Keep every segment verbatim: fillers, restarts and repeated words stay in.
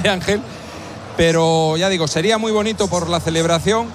dice Ángel, pero ya digo, sería muy bonito por la celebración,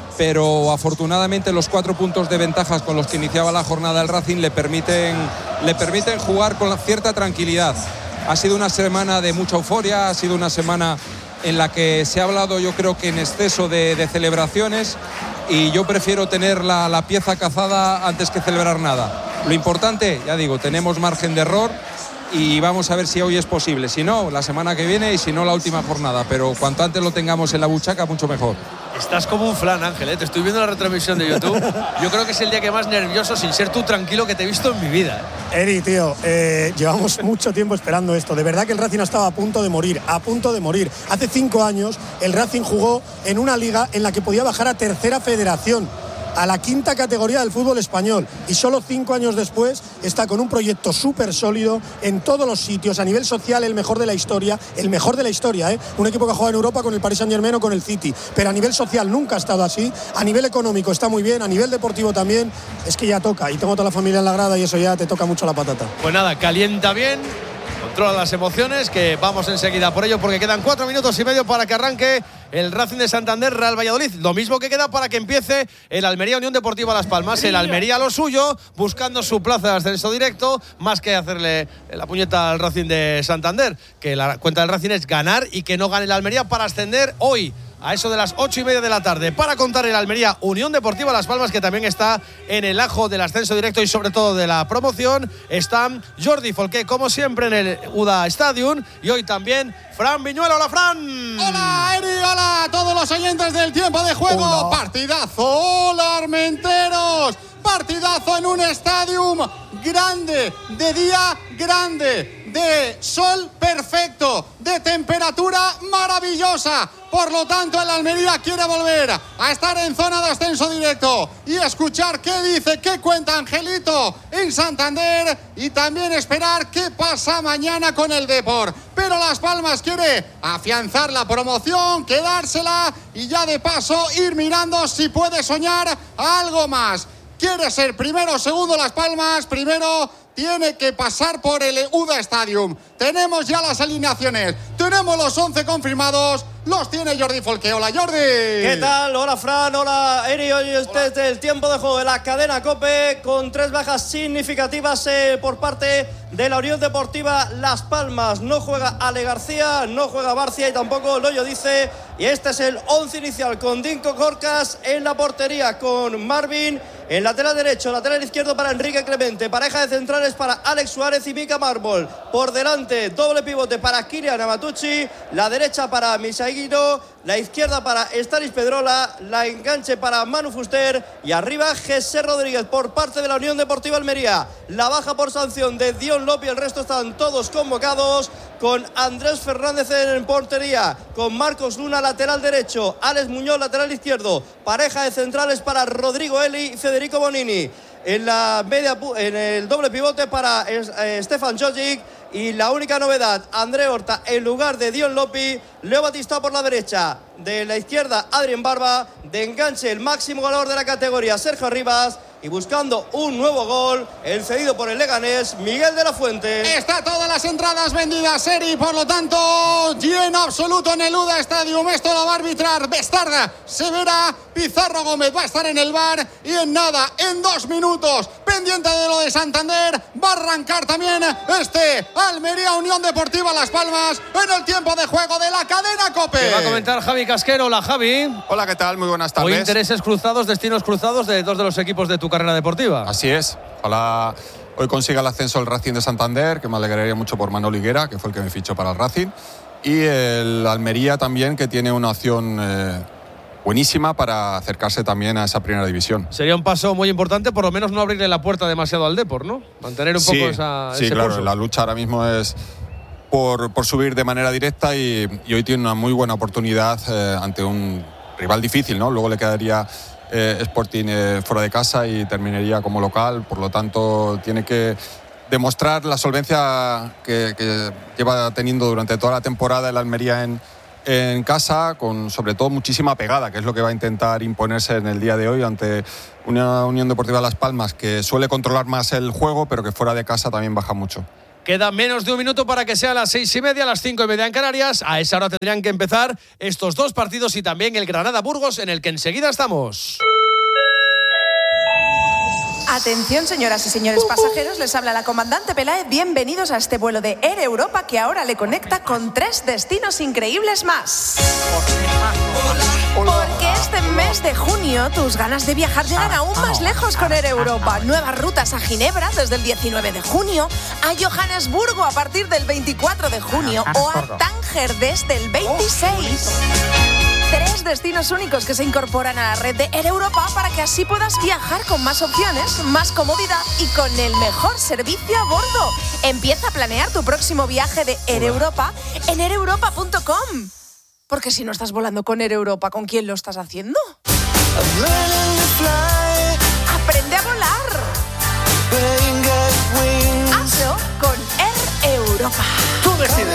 pero afortunadamente los cuatro puntos de ventajas con los que iniciaba la jornada el Racing le permiten, le permiten jugar con cierta tranquilidad. Ha sido una semana de mucha euforia, ha sido una semana en la que se ha hablado, yo creo que en exceso de, de celebraciones, y yo prefiero tener la, la pieza cazada antes que celebrar nada. Lo importante, ya digo, tenemos margen de error y vamos a ver si hoy es posible. Si no, la semana que viene, y si no, la última jornada. Pero cuanto antes lo tengamos en la buchaca, mucho mejor. Estás como un flan, Ángel, ¿eh? Te estoy viendo en la retransmisión de YouTube. Yo creo que es el día que más nervioso, sin ser tú tranquilo, que te he visto en mi vida. Eri, tío, eh, llevamos mucho tiempo esperando esto. De verdad que el Racing estaba a punto de morir, a punto de morir. Hace cinco años el Racing jugó en una liga en la que podía bajar a tercera federación, a la quinta categoría del fútbol español, y solo cinco años después está con un proyecto súper sólido en todos los sitios, a nivel social el mejor de la historia, el mejor de la historia, ¿eh? Un equipo que ha jugado en Europa con el Paris Saint-Germain o con el City, pero a nivel social nunca ha estado así, a nivel económico está muy bien, a nivel deportivo también, es que ya toca, y tengo toda la familia en la grada y eso ya te toca mucho la patata. Pues nada, calienta bien, controla las emociones, que vamos enseguida por ello, porque quedan cuatro minutos y medio para que arranque el Racing de Santander, Real Valladolid. Lo mismo que queda para que empiece el Almería Unión Deportiva Las Palmas. El Almería lo suyo, buscando su plaza de ascenso directo, más que hacerle la puñeta al Racing de Santander, que la cuenta del Racing es ganar y que no gane el Almería para ascender hoy a eso de las ocho y media de la tarde, para contar el Almería Unión Deportiva Las Palmas, que también está en el ajo del ascenso directo y sobre todo de la promoción. Están Jordi Folqué, como siempre, en el U D A Stadium, y hoy también Fran Viñuela. Hola, Fran. Hola, Eri, hola a todos los oyentes del tiempo de juego. Hola. Partidazo, hola, Armenteros. Partidazo en un estadio grande, de día grande, de sol perfecto, de temperatura maravillosa. Por lo tanto, el Almería quiere volver a estar en zona de ascenso directo y escuchar qué dice, qué cuenta Angelito en Santander, y también esperar qué pasa mañana con el Depor. Pero Las Palmas quiere afianzar la promoción, quedársela y ya de paso ir mirando si puede soñar algo más. Quiere ser primero o segundo Las Palmas, primero tiene que pasar por el U D A Stadium. Tenemos ya las alineaciones, tenemos los once confirmados, los tiene Jordi Folqué. Hola, Jordi. ¿Qué tal? Hola, Fran, hola, Eri. Hoy este es el tiempo de juego de la cadena COPE, con tres bajas significativas eh, por parte de la Unión Deportiva Las Palmas. No juega Ale García, no juega Barcia y tampoco Loyo Dice. Y este es el once inicial, con Dinko Corcas en la portería, con Marvin en lateral derecho, lateral izquierdo para Enrique Clemente, pareja de centrales para Alex Suárez y Mika Mármol. Por delante, doble pivote para Kylian Amatucci, la derecha para Misaguiro, la izquierda para Stanis Pedrola, la enganche para Manu Fuster y arriba José Rodríguez por parte de la Unión Deportiva Almería. La baja por sanción de Dion Lopi, el resto están todos convocados, con Andrés Fernández en portería, con Marcos Luna lateral derecho, Alex Muñoz lateral izquierdo, pareja de centrales para Rodrigo Eli y Federico Bonini. En la media, en el doble pivote para eh, Stefan Jojic, y la única novedad, André Horta en lugar de Dion Lopi, Leo Batista por la derecha, de la izquierda Adrien Barba, de enganche el máximo goleador de la categoría Sergio Rivas, y buscando un nuevo gol, el cedido por el Leganés, Miguel de la Fuente. Está todas las entradas vendidas, Eri, por lo tanto, lleno absoluto en el U D A Stadium. Esto lo va a arbitrar Bestarda Severa. Pizarro Gómez va a estar en el bar, y en nada, en dos minutos, pendiente de lo de Santander, va a arrancar también este Almería Unión Deportiva Las Palmas en el tiempo de juego de la cadena COPE. Que va a comentar Javi Casquero. Hola, Javi. Hola, ¿qué tal? Muy buenas tardes. Hoy intereses cruzados, destinos cruzados de dos de los equipos de tu carrera deportiva. Así es. Ojalá hoy consiga el ascenso el Racing de Santander, que me alegraría mucho por Manolo Higuera, que fue el que me fichó para el Racing, y el Almería también, que tiene una opción eh, buenísima para acercarse también a esa primera división. Sería un paso muy importante, por lo menos no abrirle la puerta demasiado al Depor, ¿no? Mantener un sí, poco esa sí, ese claro, curso. La lucha ahora mismo es por, por subir de manera directa, y, y hoy tiene una muy buena oportunidad eh, ante un rival difícil, ¿no? Luego le quedaría eh, Sporting eh, fuera de casa y terminaría como local, por lo tanto tiene que demostrar la solvencia que, que lleva teniendo durante toda la temporada el Almería en, en casa, con sobre todo muchísima pegada, que es lo que va a intentar imponerse en el día de hoy ante una Unión Deportiva Las Palmas que suele controlar más el juego, pero que fuera de casa también baja mucho. Queda menos de un minuto para que sea las seis y media, las cinco y media en Canarias. A esa hora tendrían que empezar estos dos partidos y también el Granada-Burgos, en el que enseguida estamos. Atención, señoras y señores pasajeros, les habla la comandante Peláez. Bienvenidos a este vuelo de Air Europa que ahora le conecta con tres destinos increíbles más. Porque este mes de junio tus ganas de viajar llegan aún más lejos con Air Europa. Nuevas rutas a Ginebra desde el diecinueve de junio, a Johannesburgo a partir del veinticuatro de junio o a Tánger desde el veintiséis. Tres destinos únicos que se incorporan a la red de Air Europa para que así puedas viajar con más opciones, más comodidad y con el mejor servicio a bordo. Empieza a planear tu próximo viaje de Air Europa en air europa punto com. Porque si no estás volando con Air Europa, ¿con quién lo estás haciendo? ¡Aprende a volar! Hazlo con Air Europa. Tú decides.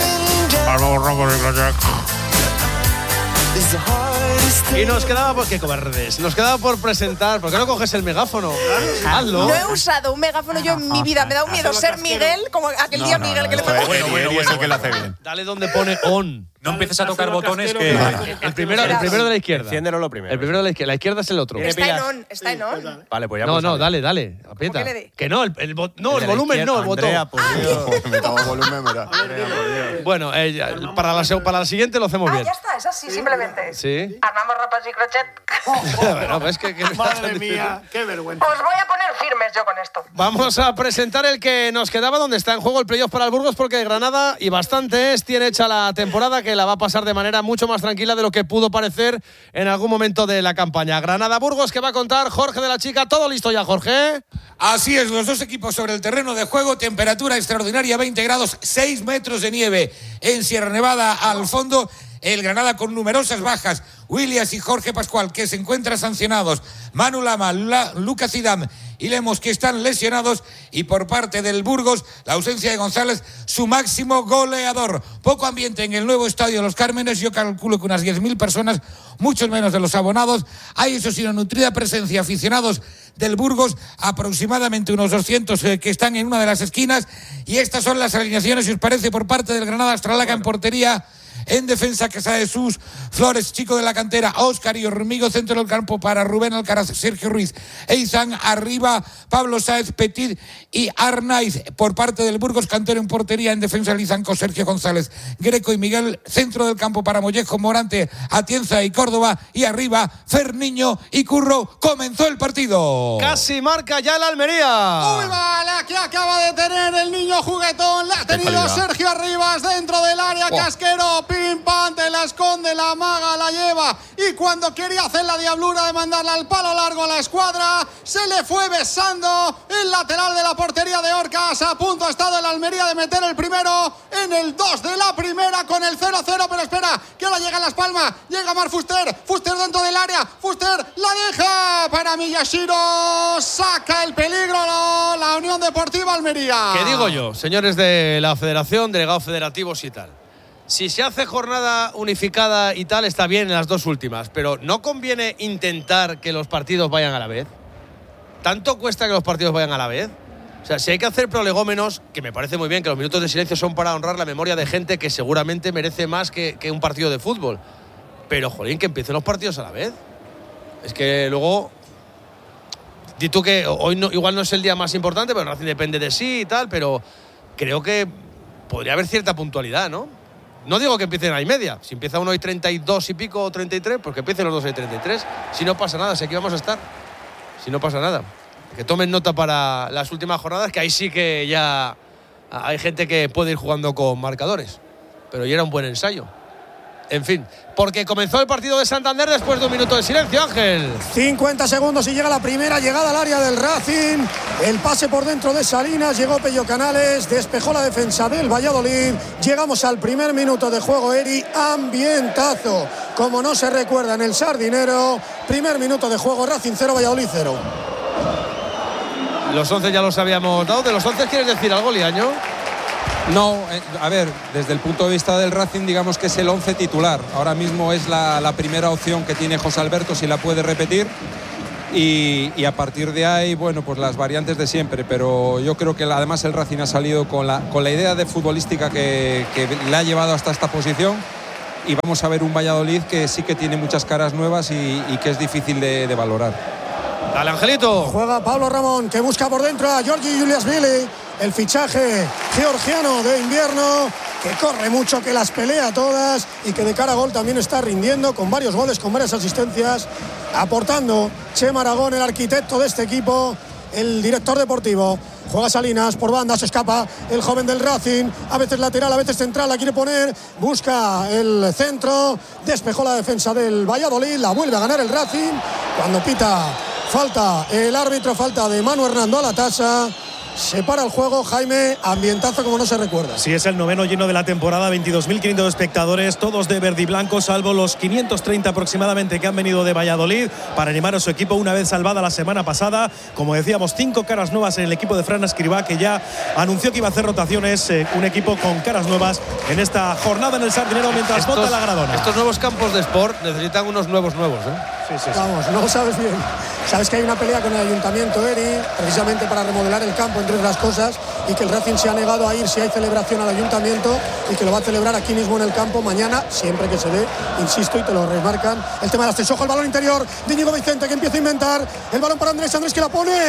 Y nos quedaba por qué cobardes. Nos quedaba por presentar. ¿Por qué no coges el megáfono? Hazlo. No he usado un megáfono yo en mi vida. Me da un miedo ser Miguel, como aquel día Miguel que le Bueno, pegó. bueno, bueno, bueno, que lo hace bien. Dale donde pone on. No empieces a tocar botones que... El primero, el primero de la izquierda. Enciéndelo lo primero. El primero de la izquierda. La izquierda es el otro. Está en on, está en on. Vale, pues ya. No, no, dale, dale. Aprieta. ¿Cómo que le dé? Que no, el, el, bo- no, el volumen no, el botón. Andrea, por Dios. Metamos volumen, ¿verdad? Bueno, eh, ya, para, la, se- para la siguiente lo hacemos Ah, bien. ya está, es así simplemente. Sí. Armamos ropas y crochet. Bueno, pues que, que Madre mía, qué vergüenza. Os voy a poner firmes yo con esto. Vamos a presentar el que nos quedaba, donde está en juego el playoff para el Burgos, porque Granada, y bastante es, tiene hecha la temporada, que la va a pasar de manera mucho más tranquila de lo que pudo parecer en algún momento de la campaña. Granada-Burgos, que va a contar Jorge de la Chica. Todo listo ya, Jorge. Así es, los dos equipos sobre el terreno de juego, temperatura extraordinaria, veinte grados, seis metros de nieve en Sierra Nevada al fondo. El Granada con numerosas bajas, Williams y Jorge Pascual, que se encuentran sancionados, Manu Lama, La, Lucas Zidane y Lemos, que están lesionados, y por parte del Burgos, la ausencia de González, su máximo goleador. Poco ambiente en el nuevo estadio de Los Cármenes, yo calculo que unas diez mil personas, muchos menos de los abonados. Hay, eso sí, una nutrida presencia, aficionados del Burgos, aproximadamente unos doscientos eh, que están en una de las esquinas, y estas son las alineaciones, si os parece, por parte del Granada. Astralaga en portería. En defensa, Casa de Jesús, Flores, chico de la cantera, Óscar y Hormigo, centro del campo para Rubén Alcaraz, Sergio Ruiz, Eizan, arriba, Pablo Sáez, Petit y Arnaiz. Por parte del Burgos, Cantero en portería, en defensa, Lizanco, Sergio González, Greco y Miguel, centro del campo para Mollejo, Morante, Atienza y Córdoba, y arriba, Ferniño y Curro. Comenzó el partido. Casi marca ya el Almería. Uy, vale, aquí acaba de tener el niño juguetón. La ha tenido calidad. Sergio Arribas dentro del área. Oh. Casquero, pim pam, te la esconde, la maga, la lleva. Y cuando quería hacer la diablura de mandarla al palo largo a la escuadra, se le fue besando el lateral de la portería de Orcas. A punto ha estado el Almería de meter el primero en el dos de la primera con el cero cero. Pero espera, que ahora llega Las Palmas. Llega Mar Fuster. Fuster dentro del área. Fuster la deja para Miyashiro. Saca el peligro la Unión Deportiva Almería. ¿Qué digo yo, señores de la Federación, delegados federativos y tal? Si se hace jornada unificada y tal, está bien en las dos últimas, pero ¿no conviene intentar que los partidos vayan a la vez? ¿Tanto cuesta que los partidos vayan a la vez? O sea, si hay que hacer prolegómenos, que me parece muy bien, que los minutos de silencio son para honrar la memoria de gente que seguramente merece más que, que un partido de fútbol. Pero, jolín, que empiecen los partidos a la vez. Es que luego... Di tú que hoy no, igual no es el día más importante, pero Racing depende de sí y tal, pero creo que podría haber cierta puntualidad, ¿no? No digo que empiecen a y media. Si empieza uno y treinta y dos y pico o treinta y tres, pues que empiecen los dos y treinta y tres. Si no pasa nada, si aquí vamos a estar. Si no pasa nada. Que tomen nota para las últimas jornadas, que ahí sí que ya hay gente que puede ir jugando con marcadores. Pero ya era un buen ensayo. En fin, porque comenzó el partido de Santander después de un minuto de silencio, Ángel. cincuenta segundos y llega la primera llegada al área del Racing. El pase por dentro de Salinas, llegó Pello Canales, despejó la defensa del Valladolid. Llegamos al primer minuto de juego, Eri, ambientazo, como no se recuerda en el Sardinero. Primer minuto de juego, Racing cero, Valladolid cero. Los once ya los habíamos dado. ¿De los once quieres decir algo, Liaño? No, eh, a ver, desde el punto de vista del Racing, digamos que es el once titular. Ahora mismo es la, la primera opción que tiene José Alberto, si la puede repetir. Y, y a partir de ahí, bueno, pues las variantes de siempre, pero yo creo que además el Racing ha salido con la, con la idea de futbolística que, que le ha llevado hasta esta posición, y vamos a ver un Valladolid que sí que tiene muchas caras nuevas y, y que es difícil de, de valorar. Dale, Angelito. Juega Pablo Ramón, que busca por dentro a Georgi Juliashvili, el fichaje georgiano de invierno, que corre mucho, que las pelea todas y que de cara a gol también está rindiendo con varios goles, con varias asistencias, aportando Chema Aragón, el arquitecto de este equipo, el director deportivo. Juega Salinas por banda, se escapa el joven del Racing, a veces lateral, a veces central, la quiere poner, busca el centro, despejó la defensa del Valladolid, la vuelve a ganar el Racing cuando pita falta el árbitro, falta de Manu Hernando a la tasa. Se para el juego, Jaime, ambientazo como no se recuerda. Sí, es el noveno lleno de la temporada, veintidós mil quinientos espectadores, todos de verde y blanco, salvo los quinientos treinta aproximadamente que han venido de Valladolid para animar a su equipo una vez salvada la semana pasada. Como decíamos, cinco caras nuevas en el equipo de Fran Escribá, que ya anunció que iba a hacer rotaciones, eh, un equipo con caras nuevas en esta jornada en el Sardinero mientras estos, vota la Gradona. Estos nuevos campos de sport necesitan unos nuevos nuevos, ¿eh? Sí, sí, sí. Vamos, no lo sabes bien. Sabes que hay una pelea con el Ayuntamiento, Eri, precisamente para remodelar el campo, entre otras cosas, y que el Racing se ha negado a ir si hay celebración al Ayuntamiento y que lo va a celebrar aquí mismo en el campo mañana, siempre que se dé, insisto, y te lo remarcan. El tema del ascenso, el balón interior de Íñigo Vicente, que empieza a inventar. El balón para Andrés, Andrés que la pone.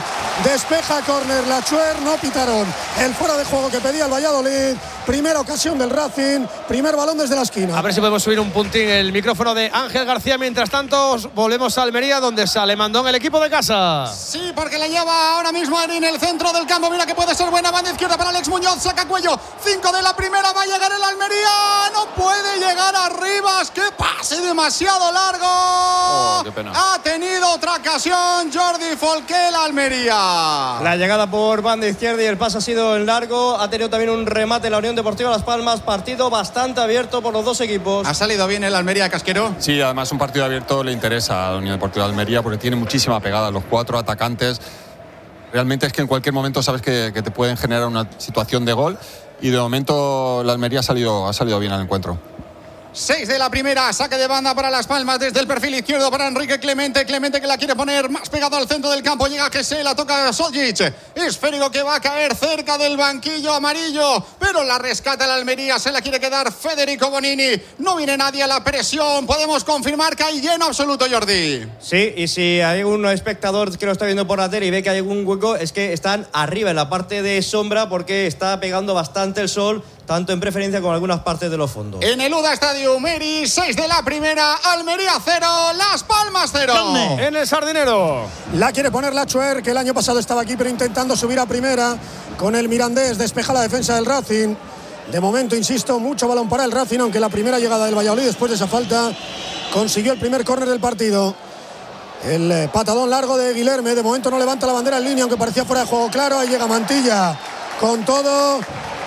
Despeja córner, la Chuer, no pitaron. El fuera de juego que pedía el Valladolid. Primera ocasión del Racing, primer balón desde la esquina. A ver si podemos subir un puntín el micrófono de Ángel García. Mientras tanto, volvemos a Almería, donde sale Mandón, el equipo de casa. Sí, porque la lleva ahora mismo en el centro del campo. Mira que puede ser buena banda izquierda para Alex Muñoz. Saca cuello. Cinco de la primera. Va a llegar el Almería. No puede llegar arriba. ¡Qué pase demasiado largo! Oh, qué pena. Ha tenido otra ocasión Jordi Folqué, el Almería. La llegada por banda izquierda y el pase ha sido en largo. Ha tenido también un remate la Unión Deportiva Las Palmas. Partido bastante abierto por los dos equipos. ¿Ha salido bien el Almería, Casquero? Sí, además un partido abierto le interesa a la Unión Deportiva de Almería porque tiene muchísima pegada. Los cuatro atacantes, realmente es que en cualquier momento sabes que, que te pueden generar una situación de gol, y de momento la Almería ha salido, ha salido bien al encuentro. Seis de la primera, saque de banda para Las Palmas desde el perfil izquierdo para Enrique Clemente. Clemente que la quiere poner más pegado al centro del campo. Llega que se la toca a Soljic. Esférico que va a caer cerca del banquillo amarillo, pero la rescata el Almería. Se la quiere quedar Federico Bonini. No viene nadie a la presión. Podemos confirmar que hay lleno absoluto, Jordi. Sí, y si hay algún espectador que lo está viendo por la tele y ve que hay algún hueco, es que están arriba en la parte de sombra porque está pegando bastante el sol, tanto en preferencia como en algunas partes de los fondos. En el Uda Stadium, Eri, seis de la primera, Almería cero, Las Palmas cero. En el Sardinero. La quiere poner la Chuer, que el año pasado estaba aquí, pero intentando subir a primera con el Mirandés. Despeja la defensa del Racing. De momento, insisto, mucho balón para el Racing, aunque la primera llegada del Valladolid después de esa falta consiguió el primer córner del partido. El eh, patadón largo de Guilherme, de momento no levanta la bandera en línea, aunque parecía fuera de juego claro. Ahí llega Mantilla con todo.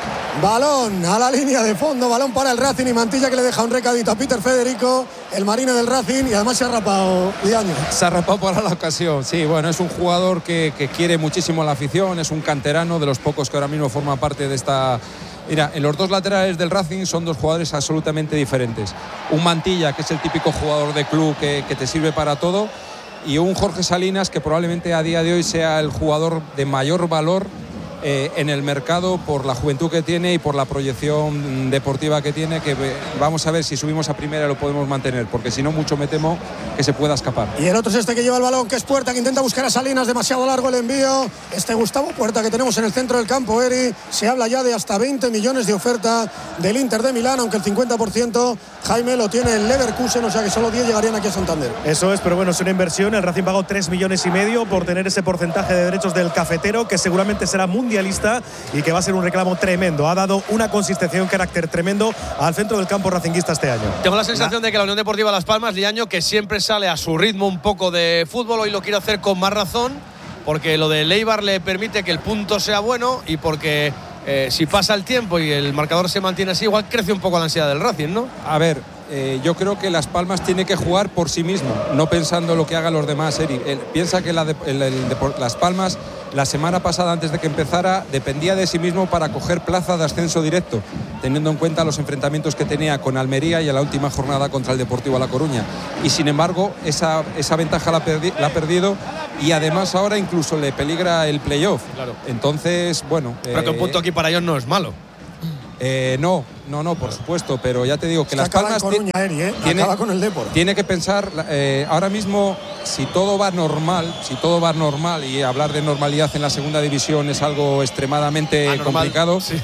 Balón a la línea de fondo, balón para el Racing, y Mantilla que le deja un recadito a Peter Federico, el marine del Racing, y además se ha rapado Liaño. Se ha rapado para la ocasión, sí, bueno, es un jugador que, que quiere muchísimo a la afición, es un canterano de los pocos que ahora mismo forma parte de esta... Mira, en los dos laterales del Racing son dos jugadores absolutamente diferentes. Un Mantilla, que es el típico jugador de club que, que te sirve para todo, y un Jorge Salinas, que probablemente a día de hoy sea el jugador de mayor valor Eh, en el mercado por la juventud que tiene y por la proyección deportiva que tiene, que eh, vamos a ver si subimos a primera lo podemos mantener, porque si no, mucho me temo que se pueda escapar. Y el otro es este que lleva el balón, que es Puerta, que intenta buscar a Salinas, demasiado largo el envío. Este Gustavo Puerta que tenemos en el centro del campo, Eri, se habla ya de hasta veinte millones de oferta del Inter de Milán, aunque el cincuenta por ciento Jaime lo tiene el Leverkusen, o sea que solo diez llegarían aquí a Santander. Eso es, pero bueno, es una inversión. El Racing pagó tres millones y medio por tener ese porcentaje de derechos del cafetero, que seguramente será mundialista y que va a ser un reclamo tremendo. Ha dado una consistencia y un carácter tremendo al centro del campo racinguista este año. Tengo la sensación de que la Unión Deportiva Las Palmas, Liaño, que siempre sale a su ritmo un poco de fútbol, hoy lo quiere hacer con más razón, porque lo de Leibar le permite que el punto sea bueno, y porque eh, si pasa el tiempo y el marcador se mantiene así, igual crece un poco la ansiedad del Racing, ¿no? A ver, eh, yo creo que Las Palmas tiene que jugar por sí mismo, no pensando lo que hagan los demás, Eri. Él piensa que la de, el, el, el, Las Palmas, la semana pasada, antes de que empezara, dependía de sí mismo para coger plaza de ascenso directo, teniendo en cuenta los enfrentamientos que tenía con Almería y en la última jornada contra el Deportivo La Coruña. Y sin embargo, esa, esa ventaja la, perdi, la ha perdido, y además ahora incluso le peligra el playoff. Claro. Entonces, bueno... Pero eh, que un punto aquí para ellos no es malo. Eh, no, no, no, por supuesto, pero ya te digo que Las Palmas Coruña, Eri, ¿eh? tiene, acaba con el Depor. Tiene que pensar, eh, ahora mismo, si todo va normal, si todo va normal, y hablar de normalidad en la segunda división es algo extremadamente Anormal, complicado, sí.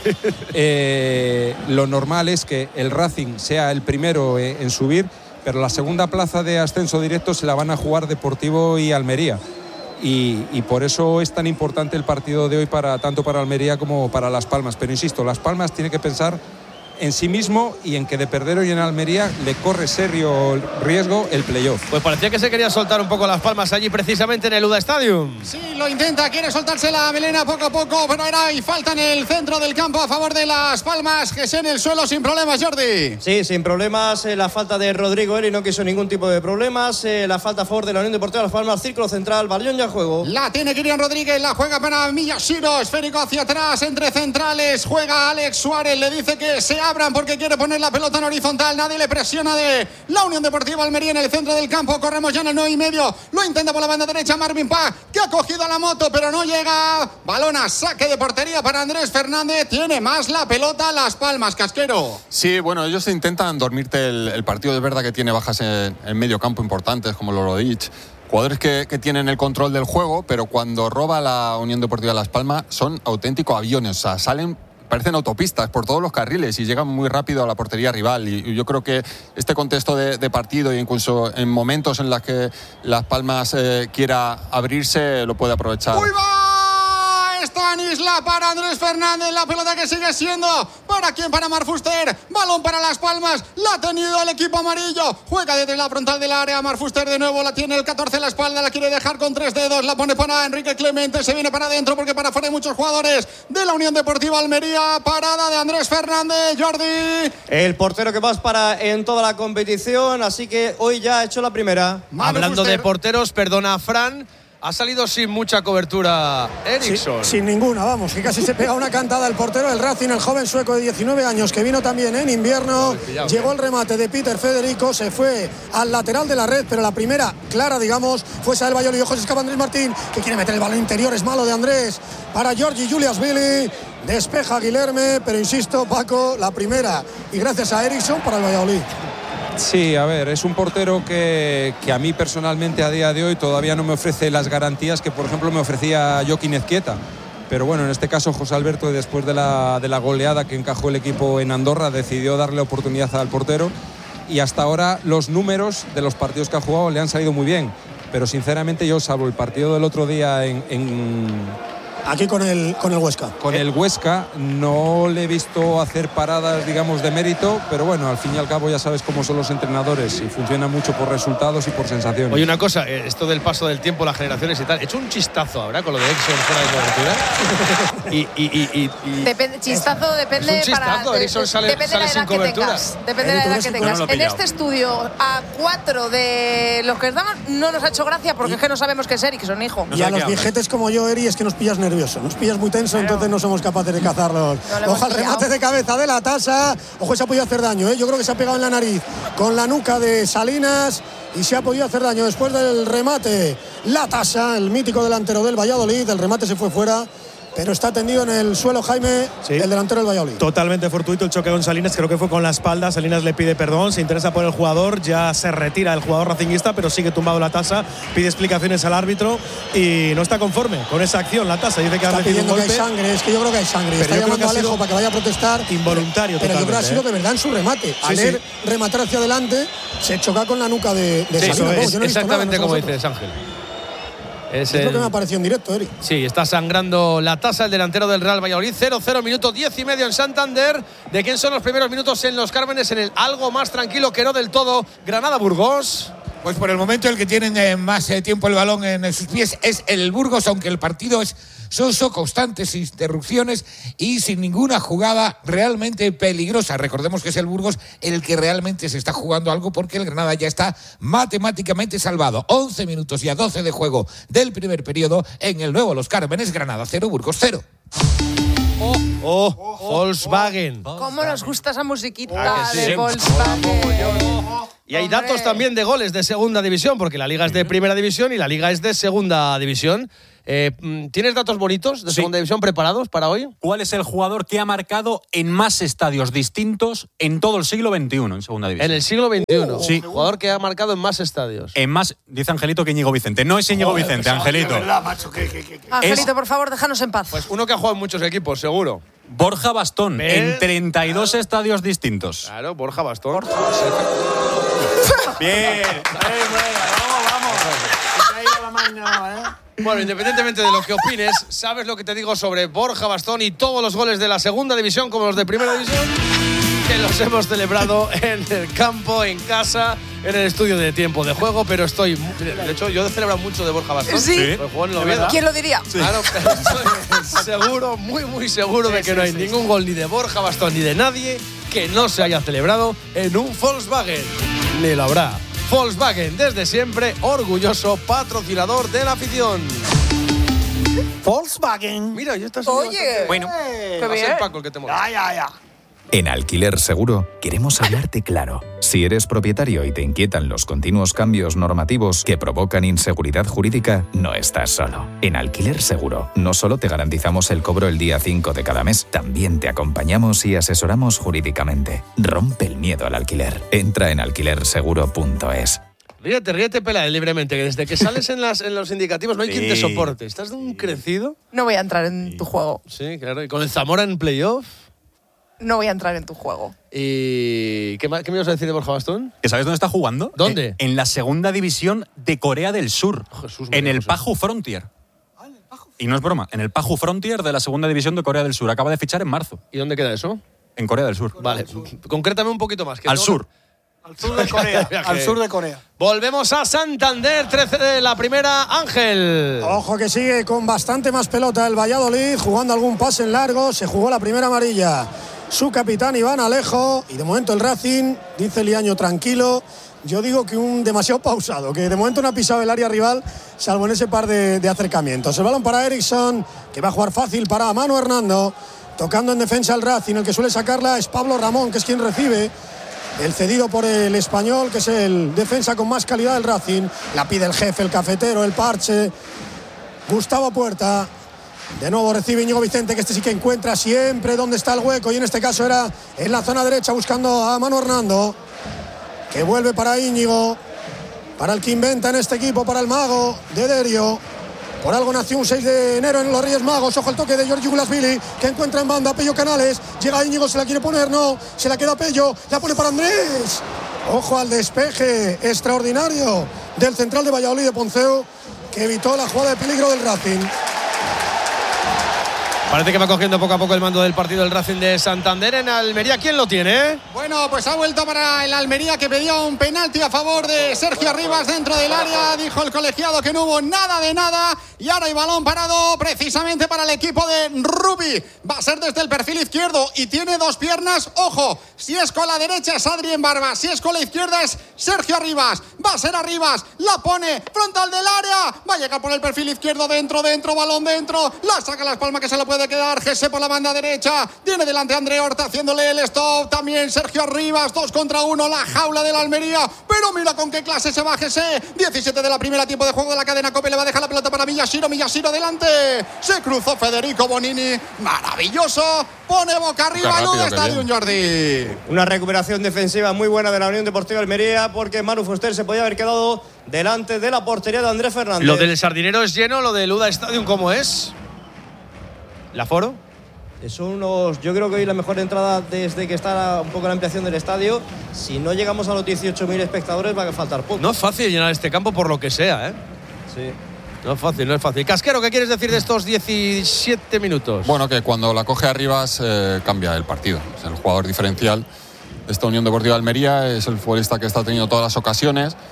eh, lo normal es que el Racing sea el primero en, en subir, pero la segunda plaza de ascenso directo se la van a jugar Deportivo y Almería. Y, y por eso es tan importante el partido de hoy, para tanto para Almería como para Las Palmas. Pero insisto, Las Palmas tiene que pensar en sí mismo y en que de perder hoy en Almería le corre serio riesgo el playoff. Pues parecía que se quería soltar un poco Las Palmas allí precisamente en el U D A Stadium. Sí, lo intenta, quiere soltarse la melena poco a poco, pero era y falta en el centro del campo a favor de Las Palmas, que es en el suelo sin problemas, Jordi. Sí, sin problemas, eh, la falta de Rodrigo Eri no quiso ningún tipo de problemas, eh, la falta a favor de la Unión Deportiva Las Palmas, círculo central, balón ya juego. La tiene Kirian Rodríguez, la juega para Miyashiro, esférico hacia atrás, entre centrales, juega Alex Suárez, le dice que se abran porque quiere poner la pelota en horizontal, nadie le presiona de la Unión Deportiva Almería en el centro del campo, corremos ya en el nueve y medio, lo intenta por la banda derecha Marvin Paz, que ha cogido la moto pero no llega, balón a saque de portería para Andrés Fernández, tiene más la pelota Las Palmas, Casquero. Sí, bueno, ellos intentan dormirte el, el partido, es verdad que tiene bajas en, en medio campo importantes como Lorodic, jugadores que, que tienen el control del juego, pero cuando roba la Unión Deportiva Las Palmas son auténticos aviones, o sea, salen, parecen autopistas por todos los carriles y llegan muy rápido a la portería rival, y, y yo creo que este contexto de, de partido, e incluso en momentos en los que Las Palmas eh, quiera abrirse, lo puede aprovechar. ¡Uy, va! Está en Isla para Andrés Fernández, la pelota que sigue siendo ¿para quién? Para Marc Fuster, balón para Las Palmas, la ha tenido el equipo amarillo, juega desde la frontal del área, Marc Fuster de nuevo, la tiene el catorce en la espalda, la quiere dejar con tres dedos, la pone para Enrique Clemente, se viene para adentro porque para afuera hay muchos jugadores de la Unión Deportiva Almería, parada de Andrés Fernández, Jordi. El portero que más para en toda la competición, así que hoy ya ha hecho la primera. Manu Hablando Fuster. De porteros, perdona Fran, ha salido sin mucha cobertura Eriksson. Sí, sin ninguna, vamos, que casi se pega una cantada el portero del Racing, el joven sueco de diecinueve años, que vino también en invierno. Llegó el remate de Peter Federico, se fue al lateral de la red, pero la primera clara, digamos, fue esa del Valladolid. Ojos, escapa Andrés Martín, que quiere meter el balón interior, es malo de Andrés. Para Giorgi Julias-Billy, despeja Guilherme, pero insisto, Paco, la primera, y gracias a Eriksson para el Valladolid. Sí, a ver, es un portero que, que a mí personalmente a día de hoy todavía no me ofrece las garantías que, por ejemplo, me ofrecía Joaquín Ezquieta. Pero bueno, en este caso José Alberto, después de la, de la goleada que encajó el equipo en Andorra, decidió darle oportunidad al portero, y hasta ahora los números de los partidos que ha jugado le han salido muy bien. Pero sinceramente yo, salvo el partido del otro día en... en Aquí con el, con el Huesca. Con el Huesca no le he visto hacer paradas, digamos, de mérito, pero bueno, al fin y al cabo ya sabes cómo son los entrenadores y funciona mucho por resultados y por sensaciones. Oye, una cosa, esto del paso del tiempo, las generaciones y tal, he hecho un chistazo ahora con lo de Eriksson fuera de cobertura. y, y, y, y, Depende, chistazo depende es un chistazo, para Eriksson sale, depende sale de la edad sin que cobertura. tengas. Depende de la edad que tengas. En este estudio, a cuatro de los que estamos, no nos ha hecho gracia porque es que no sabemos qué es Eriksson, hijo. Y a los viejetes como yo, Eri, es que nos pillas nervioso, nos pillas muy tenso, claro. Entonces no somos capaces de cazarlos. No Ojo al remate de cabeza de la Tasa. Ojo, se ha podido hacer daño, ¿eh? Yo creo que se ha pegado en la nariz con la nuca de Salinas y se ha podido hacer daño después del remate. La Tasa, el mítico delantero del Valladolid, el remate se fue fuera, pero está tendido en el suelo Jaime, sí, el delantero del Valladolid. Totalmente fortuito el choque con Salinas, creo que fue con la espalda. Salinas le pide perdón, se interesa por el jugador, ya se retira el jugador racinguista, pero sigue tumbado la Tasa, pide explicaciones al árbitro y no está conforme con esa acción. La Tasa dice que está ha pidiendo un que hay sangre, es que yo creo que hay sangre. Pero está llamando a Alejo para que vaya a protestar. Involuntario, pero, pero yo creo que ha sido ¿eh? de verdad en su remate. Sí, al sí. rematar hacia adelante, se choca con la nuca de, de sí, Salinas. Es, no exactamente nada, no como dices, Ángel. Es el... Creo que me ha parecido en directo, Eri. Sí, está sangrando la Tasa, el delantero del Real Valladolid. cero cero, minuto diez y medio en Santander. ¿De quién son los primeros minutos en Los Cármenes? En el algo más tranquilo que no del todo Granada-Burgos. Pues por el momento el que tiene eh, más eh, tiempo el balón en sus pies es el Burgos, aunque el partido es soso, constantes interrupciones y sin ninguna jugada realmente peligrosa. Recordemos que es el Burgos el que realmente se está jugando algo porque el Granada ya está matemáticamente salvado. once minutos y a doce de juego del primer periodo en el nuevo Los Cármenes. Granada cero, Burgos cero. Oh, oh, oh, Volkswagen. ¿Cómo nos gusta esa musiquita ah, sí. de Volkswagen? Y hay datos también de goles de segunda división, porque la Liga es de primera división y la Liga es de segunda división. Eh, ¿Tienes datos bonitos de sí. segunda división preparados para hoy? ¿Cuál es el jugador que ha marcado en más estadios distintos en todo el siglo veintiuno en segunda división? En el siglo veintiuno. Uh, sí. Jugador que ha marcado en más estadios. En más, dice Angelito que Íñigo Vicente. No es Íñigo Joder, Vicente, Angelito. Verdad, macho, que, que, que, que. Angelito, es, por favor, déjanos en paz. Pues uno que ha jugado en muchos equipos, seguro. Borja Bastón, ¿Ves? en treinta y dos claro. estadios distintos. Claro, Borja Bastón. Borja. Bien. Vamos, vamos. Se ha ido la mano, ¿eh? Bueno, independientemente de lo que opines, ¿sabes lo que te digo sobre Borja Bastón y todos los goles de la segunda división como los de primera división? Que los hemos celebrado en el campo, en casa, en el estudio de tiempo de juego, pero estoy… De hecho, yo he celebrado mucho de Borja Bastón. Sí. Pues jugó en el Oviedo. ¿Quién lo diría? Sí. Claro, pero estoy seguro, muy, muy seguro sí, de que sí, no hay sí, ningún sí. gol ni de Borja Bastón ni de nadie que no se haya celebrado en un Volkswagen. Ni lo habrá. Volkswagen, desde siempre, orgulloso patrocinador de la afición. Volkswagen. Mira, ya estás… Oye, bueno, qué bien. Va a ser Paco el que te molesta. Ya, ya, ya. En Alquiler Seguro queremos hablarte claro. Si eres propietario y te inquietan los continuos cambios normativos que provocan inseguridad jurídica, no estás solo. En Alquiler Seguro no solo te garantizamos el cobro el día cinco de cada mes, también te acompañamos y asesoramos jurídicamente. Rompe el miedo al alquiler. Entra en alquiler seguro punto es. Ríete, ríete, pela libremente, que desde que sales en, las, en los indicativos no hay sí. quien te soporte. ¿Estás de un crecido? No voy a entrar en tu juego. Sí, claro. ¿Y con el Zamora en playoff? No voy a entrar en tu juego. ¿Y qué, qué me ibas a decir de Borja Bastón? ¿Que sabes dónde está jugando? ¿Dónde? En, en la segunda división de Corea del Sur. Jesús, en el José. Paju Frontier. Ah, en el Paju. Y no es broma, en el Paju Frontier de la segunda división de Corea del Sur. Acaba de fichar en marzo. ¿Y dónde queda eso? En Corea del Sur. Vale, concrétame un poquito más. Que Al no... sur. Al sur de Corea. Al sur de Corea. Volvemos a Santander, trece de la primera, Ángel. Ojo que sigue con bastante más pelota el Valladolid, jugando algún pase en largo. Se jugó la primera amarilla su capitán Iván Alejo. Y de momento el Racing, dice Liaño, tranquilo. Yo digo que un demasiado pausado, que de momento no ha pisado el área rival, salvo en ese par de, de acercamientos. El balón para Eriksson, que va a jugar fácil para Manu Hernando. Tocando en defensa el Racing, el que suele sacarla es Pablo Ramón, que es quien recibe. El cedido por el Español, que es el defensa con más calidad del Racing. La pide el jefe, el cafetero, el parche. Gustavo Puerta. De nuevo recibe Íñigo Vicente, que este sí que encuentra siempre dónde está el hueco. Y en este caso era en la zona derecha buscando a Manu Hernando. Que vuelve para Íñigo. Para el que inventa en este equipo, para el mago de Derio. Por algo nació un seis de enero en los Reyes Magos. Ojo el toque de Giorgi Gulasvili, que encuentra en banda a Pello Canales. Llega Íñigo, se la quiere poner, no. Se la queda Pello, la pone para Andrés. Ojo al despeje extraordinario del central de Valladolid, de Ponceu, que evitó la jugada de peligro del Racing. Parece que va cogiendo poco a poco el mando del partido el Racing de Santander. En Almería, ¿quién lo tiene? Bueno, pues ha vuelto para el Almería, que pedía un penalti a favor de Sergio Arribas dentro del área. Dijo el colegiado que no hubo nada de nada. Y ahora hay balón parado precisamente para el equipo de Rubi. Va a ser desde el perfil izquierdo y tiene dos piernas. Ojo, si es con la derecha es Adrien Barba, si es con la izquierda es Sergio Arribas. Va a ser Arribas, la pone frontal del área. Va a llegar por el perfil izquierdo, dentro, dentro, balón dentro. La saca Las Palmas, que se lo puede quedar. Gese por la banda derecha. Tiene delante a André Horta haciéndole el stop. También Sergio Arribas, dos contra uno. La jaula de la Almería. Pero mira con qué clase se va Gese. diecisiete de la primera, tiempo de juego de la cadena COPE. Le va a dejar la pelota para Miyashiro. Miyashiro delante. Se cruzó Federico Bonini. Maravilloso. Pone boca arriba al estadio Jordi. Una recuperación defensiva muy buena de la Unión Deportiva Almería, porque Manu Fuster se podía haber quedado delante de la portería de Andrés Fernández. Lo del Sardinero es lleno, lo del Uda Stadium, ¿cómo es? ¿El aforo? Son unos, yo creo que hoy la mejor entrada desde que está un poco la ampliación del estadio. Si no llegamos a los dieciocho mil espectadores va a faltar poco. No es fácil llenar este campo por lo que sea, ¿eh? Sí. No es fácil, no es fácil. Casquero, ¿qué quieres decir de estos diecisiete minutos? Bueno, que cuando la coge Arribas eh, cambia el partido. Es el jugador diferencial de esta Unión Deportiva Almería. Es el futbolista que está teniendo todas las ocasiones,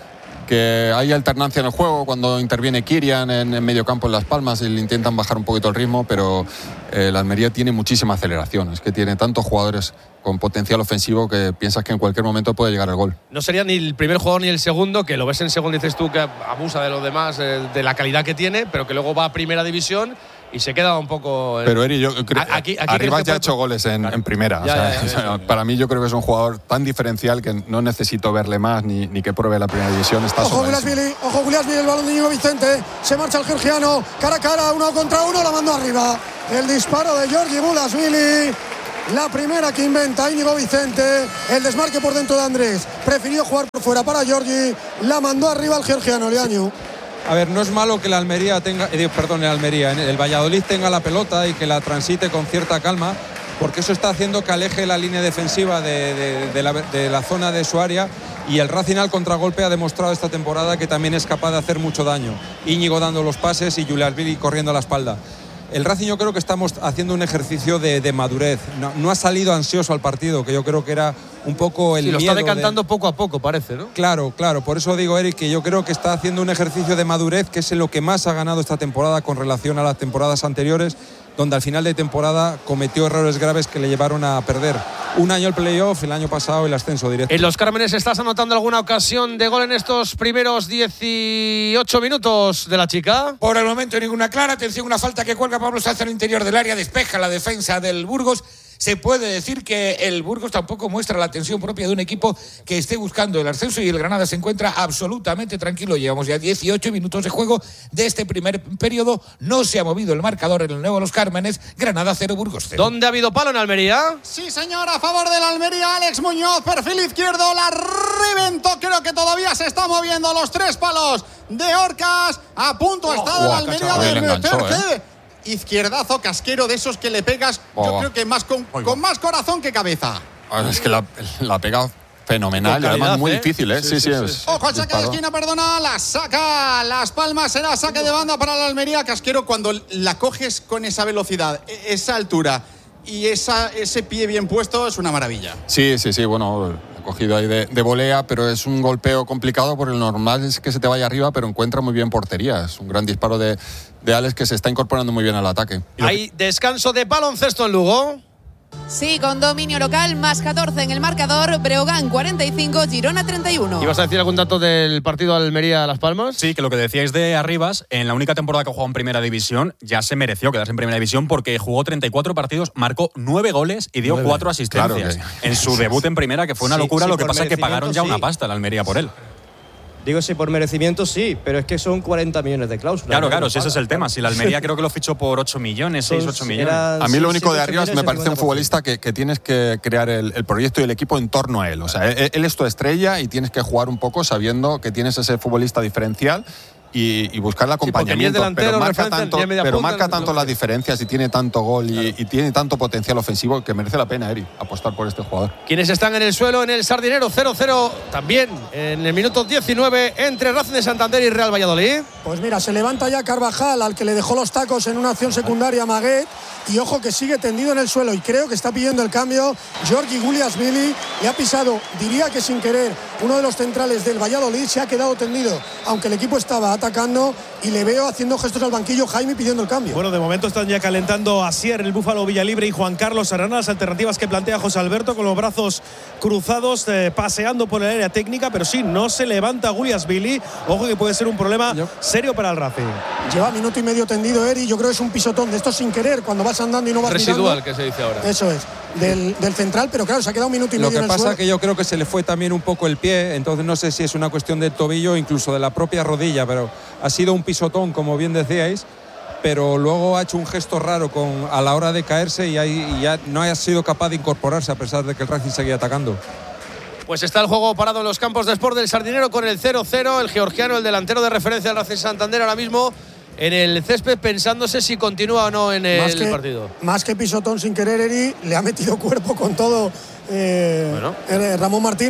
que hay alternancia en el juego cuando interviene Kirian en, en medio campo en Las Palmas y le intentan bajar un poquito el ritmo, pero eh, la Almería tiene muchísima aceleración. Es que tiene tantos jugadores con potencial ofensivo que piensas que en cualquier momento puede llegar el gol. No sería ni el primer jugador ni el segundo, que lo ves en segundo y dices tú que abusa de los demás, eh, de la calidad que tiene, pero que luego va a primera división y se queda un poco… En… Pero Eri, yo creo que aquí, aquí Arribas ya ha puede… hecho goles en, en primera. Ya, o sea, ya, ya, o sea, ya, ya. Para mí yo creo que es un jugador tan diferencial que no necesito verle más ni, ni que pruebe la primera división. Está Ojo sobradísimo. Guliasvili, ojo Guliasvili, el balón de Íñigo Vicente. Se marcha el georgiano, cara a cara, uno contra uno, la mandó arriba. El disparo de Giorgi Guliasvili. La primera que inventa Íñigo Vicente. El desmarque por dentro de Andrés. Prefirió jugar por fuera para Giorgi. La mandó arriba el georgiano, Leaño. A ver, no es malo que la Almería tenga, eh, perdón, el Almería, el Valladolid tenga la pelota y que la transite con cierta calma, porque eso está haciendo que aleje la línea defensiva de, de, de, la, de la zona de su área, y el Racing al contragolpe ha demostrado esta temporada que también es capaz de hacer mucho daño. Íñigo dando los pases y Guliasvili corriendo a la espalda. El Racing yo creo que estamos haciendo un ejercicio de, de madurez. No, no ha salido ansioso al partido, que yo creo que era un poco el sí, lo miedo está decantando de… poco a poco, parece, ¿no? Claro, claro. Por eso digo, Eric, que yo creo que está haciendo un ejercicio de madurez, que es en lo que más ha ganado esta temporada con relación a las temporadas anteriores, donde al final de temporada cometió errores graves que le llevaron a perder un año el playoff, el año pasado el ascenso directo. En Los Cármenes, ¿estás anotando alguna ocasión de gol en estos primeros dieciocho minutos de la chica? Por el momento ninguna clara. Atención, una falta que cuelga Pablo Sánchez al interior del área, despeja la defensa del Burgos. Se puede decir que el Burgos tampoco muestra la tensión propia de un equipo que esté buscando el ascenso, y el Granada se encuentra absolutamente tranquilo. Llevamos ya dieciocho minutos de juego de este primer periodo. No se ha movido el marcador en el nuevo Los Cármenes. Granada cero, Burgos cero. ¿Dónde ha habido palo en Almería? Sí, señor, a favor del Almería. Alex Muñoz, perfil izquierdo, la reventó. Creo que todavía se está moviendo los tres palos de Orcas. A punto oh, está el Almería de meterse. ¿eh? Izquierdazo casquero de esos que le pegas, oh, yo creo que más con, con más corazón que cabeza. Es que la, la pega fenomenal, calidad, y además muy ¿eh? difícil, ¿eh? Sí, sí, sí, sí, sí. Ojo al saque de esquina, perdona, la saca Las Palmas, será saque de banda para la Almería. Casquero, cuando la coges con esa velocidad, esa altura y esa, ese pie bien puesto, es una maravilla. Sí, sí, sí, bueno, ha cogido ahí de, de volea, pero es un golpeo complicado porque lo normal es que se te vaya arriba, pero encuentra muy bien portería. Es un gran disparo de, de Alex, que se está incorporando muy bien al ataque. Hay descanso de baloncesto en Lugo. Sí, con dominio local, más catorce en el marcador. Breogán cuarenta y cinco, Girona treinta y uno. ¿Ibas a decir algún dato del partido Almería-Las Palmas? Sí, que lo que decíais de Arribas, en la única temporada que jugó en Primera División, ya se mereció quedarse en Primera División porque jugó treinta y cuatro partidos, marcó nueve goles y dio cuatro asistencias. Claro que… En su debut en Primera, que fue una locura, sí, sí, lo que pasa es que pagaron ya sí. una pasta la Almería por él. Digo, si por merecimiento sí, pero es que son cuarenta millones de cláusulas. Claro, claro, si ese es el tema. Si la Almería creo que lo fichó por ocho millones, seis, ocho millones. A mí lo único de Arribas me parece un futbolista que, que tienes que crear el, el proyecto y el equipo en torno a él. O sea, él, él es tu estrella y tienes que jugar un poco sabiendo que tienes ese futbolista diferencial y, y buscar el acompañamiento, sí, delantero, pero marca tanto, pero punta, marca tanto las diferencias y tiene tanto gol y, claro. y tiene tanto potencial ofensivo que merece la pena, Eri, apostar por este jugador. Quienes están en el suelo en el Sardinero, cero cero también en el minuto diecinueve entre Racing de Santander y Real Valladolid. Pues mira, se levanta ya Carvajal, al que le dejó los tacos en una acción secundaria a Maguet, y ojo que sigue tendido en el suelo y creo que está pidiendo el cambio Giorgi Guliasvili. Le ha pisado, diría que sin querer, uno de los centrales del Valladolid, se ha quedado tendido, aunque el equipo estaba atacando, y le veo haciendo gestos al banquillo Jaime pidiendo el cambio. Bueno, de momento están ya calentando Asier, el Búfalo Villalibre y Juan Carlos Arana, las alternativas que plantea José Alberto con los brazos cruzados, eh, paseando por el área técnica, pero sí, no se levanta Guliasvili. Ojo que puede ser un problema Yo. serio para el Racing. Lleva minuto y medio tendido Eri, yo creo que es un pisotón de estos sin querer, cuando vas andando y no vas residual mirando. Que se dice ahora. Eso es, del, del central, pero claro, se ha quedado un minuto y Lo medio en el Lo que pasa suelo. es que yo creo que se le fue también un poco el pie, entonces no sé si es una cuestión del tobillo o incluso de la propia rodilla, pero ha sido un pisotón, como bien decíais, pero luego ha hecho un gesto raro con, a la hora de caerse y, ahí, y ya no ha sido capaz de incorporarse a pesar de que el Racing seguía atacando. Pues está el juego parado en los campos de Sport del Sardinero con el cero cero. El georgiano, el delantero de referencia del Racing Santander, ahora mismo en el césped pensándose si continúa o no en el más que, partido. Más que pisotón sin querer, Eri, le ha metido cuerpo con todo eh, bueno. eh, Ramón Martínez.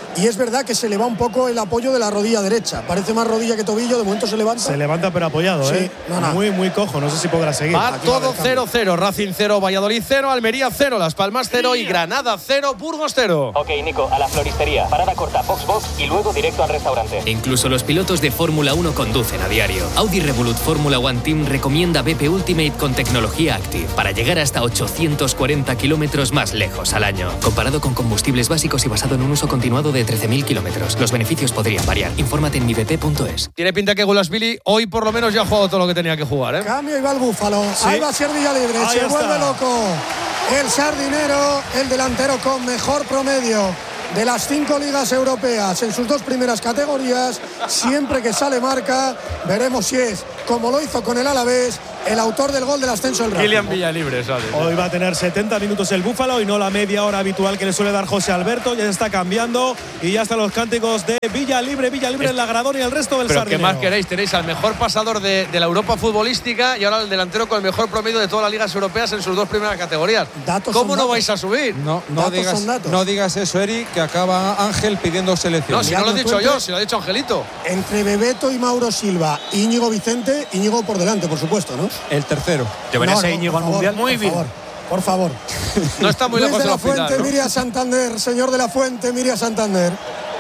y es verdad que se le va un poco el apoyo de la rodilla derecha. Parece más rodilla que tobillo, de momento se levanta. Se levanta pero apoyado, sí, ¿eh? No, no. Muy, muy cojo, no sé si podrá seguir. Va todo cero cero, Racing cero, Valladolid cero, Almería cero, Las Palmas cero y Granada cero, Burgos cero. Ok, Nico, a la floristería, parada corta, box box y luego directo al restaurante. Incluso los pilotos de Fórmula uno conducen a diario. Audi Revolut Fórmula One Team recomienda B P Ultimate con tecnología Active para llegar hasta ochocientos cuarenta kilómetros más lejos al año. Comparado con combustibles básicos y basado en un uso continuado de trece mil kilómetros. Los beneficios podrían variar. Infórmate en mi b p punto es. Tiene pinta que Gulasvili hoy por lo menos ya ha jugado todo lo que tenía que jugar, ¿eh? Cambio y va el Búfalo. Sí. Ahí va a ser Villalibre. Ahí Se está. vuelve loco. El sardinero, el delantero con mejor promedio de las cinco ligas europeas en sus dos primeras categorías. Siempre que sale marca, veremos si es, como lo hizo con el Alavés, el autor del gol del ascenso del Racing. Kylian Villalibre sale. Hoy va a tener setenta minutos el Búfalo y no la media hora habitual que le suele dar José Alberto. Ya se está cambiando y ya están los cánticos de Villalibre, Villalibre, el Lagrador y el resto del Pero sardinero. ¿qué más queréis? Tenéis al mejor pasador de, de la Europa futbolística y ahora el delantero con el mejor promedio de todas las ligas europeas en sus dos primeras categorías. Datos ¿Cómo son no datos. vais a subir? No, no, Datos digas, son datos. no digas eso, Eric, que acaba Ángel pidiendo selección. No, si no lo he Mirad, dicho me yo, cuentes. si lo ha dicho Angelito. Entre Bebeto y Mauro Silva, Íñigo Vicente, Íñigo por delante, por supuesto, ¿no? El tercero. Yo veré No, ese no, Íñigo por al favor, Mundial. Muy bien. Por favor. No está muy Luis lejos de el la Fuente, hospital, ¿no? Miria Santander, señor de la Fuente, Miria Santander.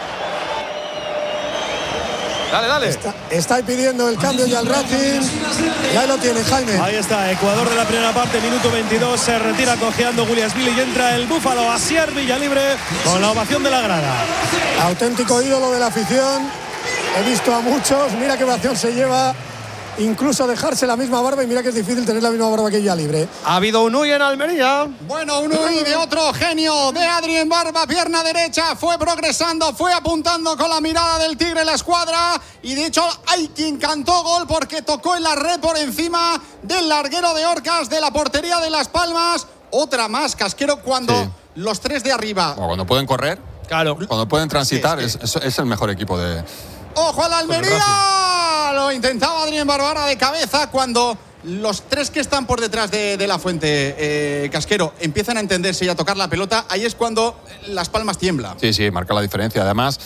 Dale, dale. Está, está ahí pidiendo el cambio ya al Racing. Y ahí lo tiene, Jaime. Ahí está, Ecuador de la primera parte, minuto veintidós. Se retira cojeando Guliasvili y entra el Búfalo. Asier Villalibre con la ovación de la grada. Auténtico ídolo de la afición. He visto a muchos. Mira qué ovación se lleva. Incluso dejarse la misma barba. Y mira que es difícil tener la misma barba que Villalibre. Ha habido un Uy en Almería. Bueno, un Uy de otro genio, de Adrien Barba, pierna derecha, fue progresando, fue apuntando con la mirada del Tigre la escuadra y de hecho hay quien cantó gol porque tocó en la red por encima del larguero de Orcas de la portería de Las Palmas. Otra más, Casquero, cuando Sí. los tres de arriba. O cuando pueden correr, Claro. cuando pueden transitar, Sí, es es, es- es el mejor equipo de. ¡Ojo al Almería! Lo intentaba Adrien Barbara de cabeza cuando los tres que están por detrás de, de la Fuente, eh, Casquero, empiezan a entenderse y a tocar la pelota. Ahí es cuando Las Palmas tiembla. Sí, sí, marca la diferencia. Además,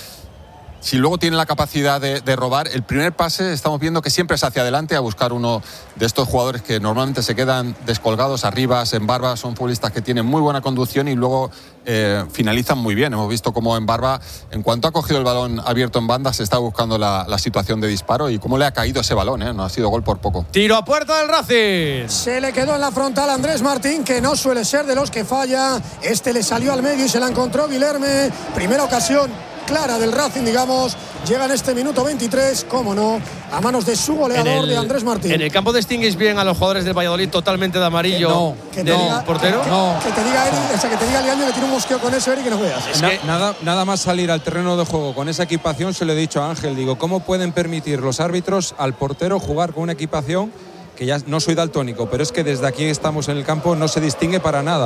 si luego tiene la capacidad de, de robar, el primer pase estamos viendo que siempre es hacia adelante a buscar uno de estos jugadores que normalmente se quedan descolgados arriba, en Barba. Son futbolistas que tienen muy buena conducción y luego eh, finalizan muy bien. Hemos visto cómo en Barba, en cuanto ha cogido el balón abierto en banda, se está buscando la, la situación de disparo y cómo le ha caído ese balón. ¿eh? No ha sido gol por poco. Tiro a puerta del Racing. Se le quedó en la frontal a Andrés Martín, que no suele ser de los que falla. Este le salió al medio y se la encontró Guilherme. Primera ocasión clara del Racing, digamos. Llega en este minuto veintitrés, cómo no, a manos de su goleador, el, de Andrés Martín. En el campo distinguís bien a los jugadores del Valladolid totalmente de amarillo No, que del te diga- portero. No. Que te diga Eri, o sea, que te diga Liaño que tiene un mosqueo con eso, Eri, que no veas. Es Na- que- nada, nada más salir al terreno de juego con esa equipación, se lo he dicho a Ángel, digo, ¿cómo pueden permitir los árbitros al portero jugar con una equipación que ya no soy daltónico, pero es que desde aquí estamos en el campo no se distingue para nada?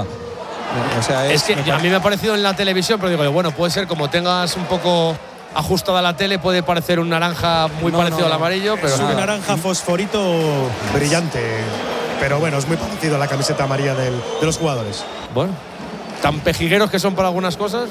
O sea, Es que me a mí me ha parecido en la televisión, pero digo, yo, bueno, puede ser como tengas un poco ajustada la tele, puede parecer un naranja muy No, parecido no, al no. amarillo, pero Es un nada. naranja fosforito brillante. Pero bueno, es muy parecido a la camiseta amarilla del, de los jugadores. Bueno, tan pejigueros que son para algunas cosas.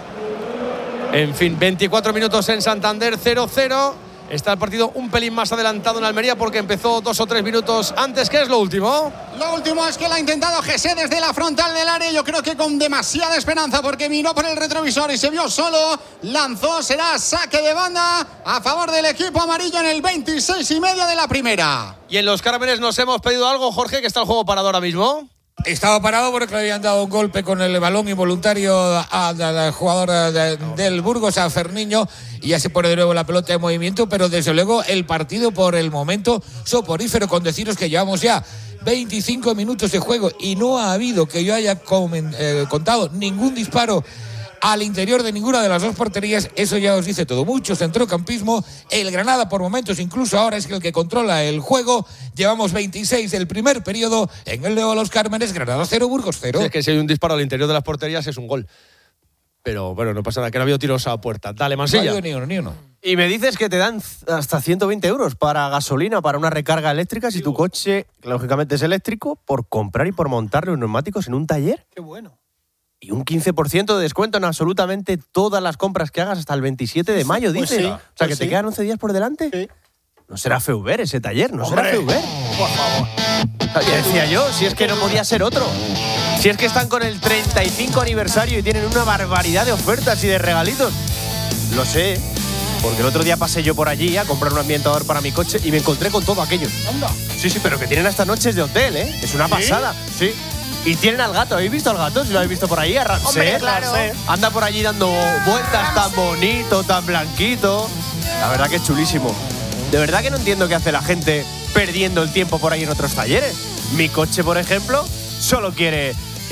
En fin, veinticuatro minutos en Santander, cero cero. Está el partido un pelín más adelantado en Almería porque empezó dos o tres minutos antes. ¿Qué es lo último? Lo último es que lo ha intentado José desde la frontal del área. Yo creo que con demasiada esperanza porque miró por el retrovisor y se vio solo. Lanzó, será saque de banda a favor del equipo amarillo en el veintiséis y medio de la primera. Y en los Cármenes nos hemos pedido algo, Jorge, que está el juego parado ahora mismo. Estaba parado porque le habían dado un golpe con el balón involuntario al jugador de, del Burgos, a Ferniño, y ya se pone de nuevo la pelota en movimiento, pero desde luego el partido por el momento soporífero, con deciros que llevamos ya veinticinco minutos de juego y no ha habido, que yo haya comen, eh, contado, ningún disparo al interior de ninguna de las dos porterías. Eso ya os dice todo. Mucho centrocampismo. El Granada por momentos, incluso ahora, es el que controla el juego. Llevamos veintiséis del primer periodo en el Leo Los Cármenes. Granada cero, Burgos cero. Sí, es que si hay un disparo al interior de las porterías es un gol. Pero bueno, no pasa nada, que no ha habido tiros a puerta. Dale, No ha Mansilla. habido ni uno, ni uno. Y me dices que te dan hasta ciento veinte euros para gasolina, para una recarga eléctrica, si tu coche, lógicamente, es eléctrico, por comprar y por montar los neumáticos en un taller. Qué bueno. y un quince por ciento de descuento en absolutamente todas las compras que hagas hasta el veintisiete de mayo, Pues dice. sí, o sea, pues que sí. te quedan once días por delante. Sí. No será Feuber ese taller, no Hombre, será Feuber. por favor. O sea, ya decía yo, si es que no podía ser otro. Si es que están con el treinta y cinco aniversario y tienen una barbaridad de ofertas y de regalitos. Lo sé, porque el otro día pasé yo por allí a comprar un ambientador para mi coche y me encontré con todo aquello. Anda. Sí, sí, pero que tienen hasta noches de hotel, ¿eh? Es una ¿Sí? pasada. Sí. Y tienen al gato. ¿Habéis visto al gato? Si lo habéis visto por ahí, a Ramsés. Hombre, claro. Anda por allí dando vueltas tan bonito, tan blanquito. La verdad que es chulísimo. De verdad que no entiendo qué hace la gente perdiendo el tiempo por ahí en otros talleres. Mi coche, por ejemplo, solo quiere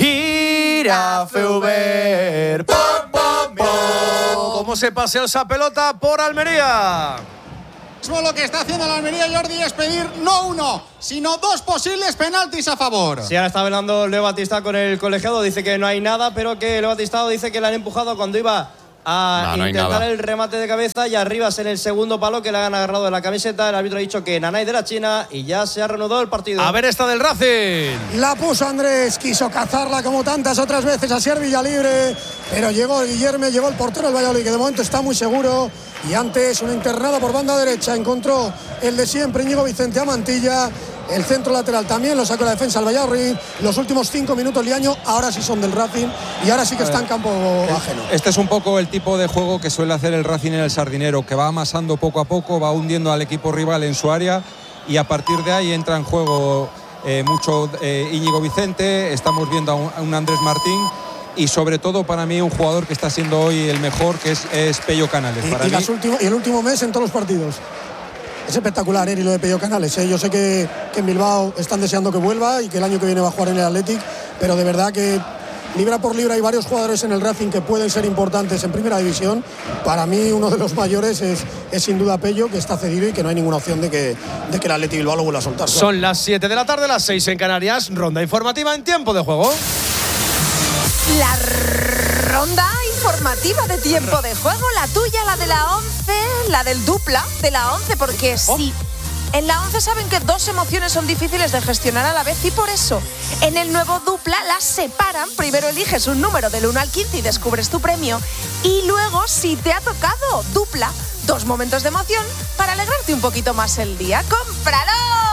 ir a Feuber. ¡Pum, pum, pum! ¿Cómo se pasea esa pelota por Almería? Lo que está haciendo la Almería, Jordi, es pedir no uno, sino dos posibles penaltis a favor. Sí, ahora está hablando Leo Batista con el colegiado, dice que no hay nada, pero que Leo Batista dice que le han empujado cuando iba a No, no hay intentar nada. el remate de cabeza y Arribas en el segundo palo que le han agarrado de la camiseta. El árbitro ha dicho que Nanay de la China y ya se ha reanudado el partido. A ver esta del Racing. La puso Andrés, quiso cazarla como tantas otras veces a ser Villalibre, pero llegó el Guillermo, llegó el portero del Valladolid, que de momento está muy seguro. Y antes una internada por banda derecha, encontró el de siempre Íñigo Vicente a Mantilla. El centro lateral también lo sacó la defensa del Valladolid. Los últimos cinco minutos Liaño ahora sí son del Racing y ahora sí que está en campo ajeno. Este es un poco el tipo de juego que suele hacer el Racing en el Sardinero, que va amasando poco a poco, va hundiendo al equipo rival en su área y a partir de ahí entra en juego eh, mucho eh, Íñigo Vicente. Estamos viendo a un, a un Andrés Martín y sobre todo para mí un jugador que está siendo hoy el mejor, que es, es Pello Canales. Y, Para y mí, las último- y el último mes en todos los partidos. Es espectacular, Eri, lo de Pello Canales. ¿eh? Yo sé que, que en Bilbao están deseando que vuelva y que el año que viene va a jugar en el Athletic, pero de verdad que libra por libra hay varios jugadores en el Racing que pueden ser importantes en primera división. Para mí uno de los mayores es, es sin duda Pello, que está cedido y que no hay ninguna opción de que, de que el Athletic Bilbao lo vuelva a soltar. claro. Son las siete de la tarde, las seis en Canarias. Ronda informativa en tiempo de juego. La ronda informativa de tiempo de juego, la tuya, la de la once, la del dupla de la once, porque sí. En la once saben que dos emociones son difíciles de gestionar a la vez y por eso en el nuevo dupla las separan. Primero eliges un número del uno al quince y descubres tu premio. Y luego, si te ha tocado dupla, dos momentos de emoción para alegrarte un poquito más el día. ¡Cómpralo!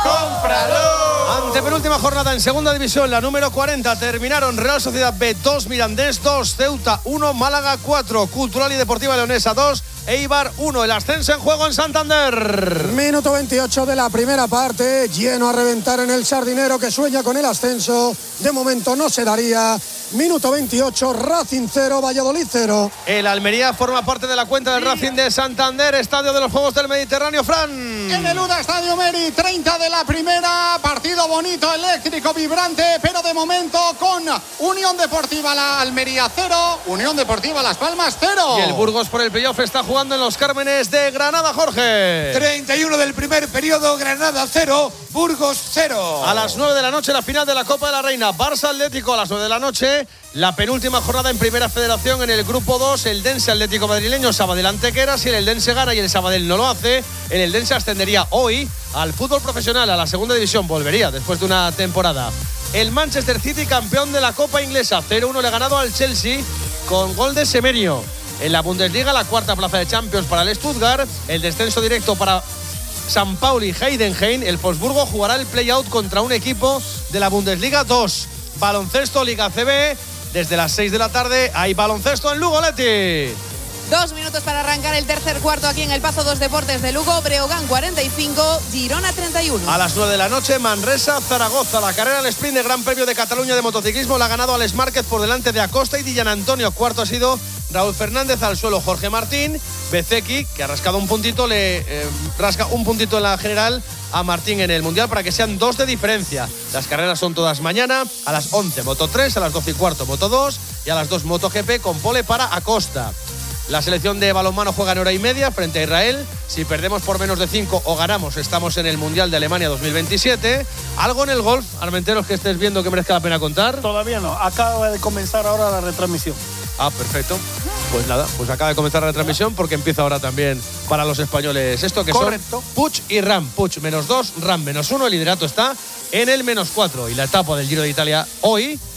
¡Cómpralo! Antepenúltima jornada en segunda división, la número cuarenta. Terminaron Real Sociedad B dos, Mirandés dos, Ceuta uno, Málaga cuatro, Cultural y Deportiva Leonesa dos, Eibar uno. El ascenso en juego en Santander. Minuto veintiocho de la primera parte, lleno a reventar en el Sardinero que sueña con el ascenso. De momento no se daría. Minuto veintiocho, Racing cero, Valladolid cero. El Almería forma parte de la cuenta del Racing de Santander, estadio de los Juegos del Mediterráneo, Fran. En el Uda Estadio Meri, treinta de la primera, partido bonito, eléctrico, vibrante, pero de momento con Unión Deportiva La Almería cero, Unión Deportiva Las Palmas cero. Y el Burgos por el playoff está jugando en los Cármenes de Granada, Jorge. treinta y uno del primer periodo, Granada cero, Burgos cero. A las nueve de la noche la final de la Copa de la Reina, Barça Atlético a las nueve de la noche. La penúltima jornada en Primera Federación en el Grupo dos, el Dense Atlético Madrileño, Sabadell Antequera. Si el Eldense gana y el Sabadell no lo hace, el Eldense ascendería hoy al fútbol profesional, a la segunda división, volvería después de una temporada. El Manchester City, campeón de la Copa Inglesa, cero uno le ha ganado al Chelsea con gol de Semenyo. En la Bundesliga, la cuarta plaza de Champions para el Stuttgart, el descenso directo para San Pauli Heidenheim. El Wolfsburgo jugará el play-out contra un equipo de la Bundesliga dos. Baloncesto, Liga C B. Desde las seis de la tarde hay baloncesto en Lugo, Leti. Dos minutos para arrancar el tercer cuarto aquí en el Pazo dos Deportes de Lugo. Breogán cuarenta y cinco, Girona treinta y uno. A las nueve de la noche, Manresa, Zaragoza. La carrera al sprint de Gran Premio de Cataluña de motociclismo la ha ganado Alex Márquez por delante de Acosta y Dillan Antonio. Cuarto ha sido Raúl Fernández, al suelo Jorge Martín. Bezeki, que ha rascado un puntito, le eh, rasca un puntito en la general a Martín en el Mundial para que sean dos de diferencia. Las carreras son todas mañana, a las once Moto tres, a las doce y cuarto Moto dos y a las dos MotoGP con pole para Acosta. La selección de balonmano juega en hora y media frente a Israel. Si perdemos por menos de cinco o ganamos, estamos en el Mundial de Alemania dos mil veintisiete. ¿Algo en el golf, Armenteros, que estés viendo que merezca la pena contar? Todavía no. Acaba de comenzar ahora la retransmisión. Ah, perfecto. Pues nada, pues acaba de comenzar la retransmisión porque empieza ahora también para los españoles esto que Correcto. son Puig y Ram. Puig menos dos, Ram menos uno. El liderato está en el menos cuatro. Y la etapa del Giro de Italia hoy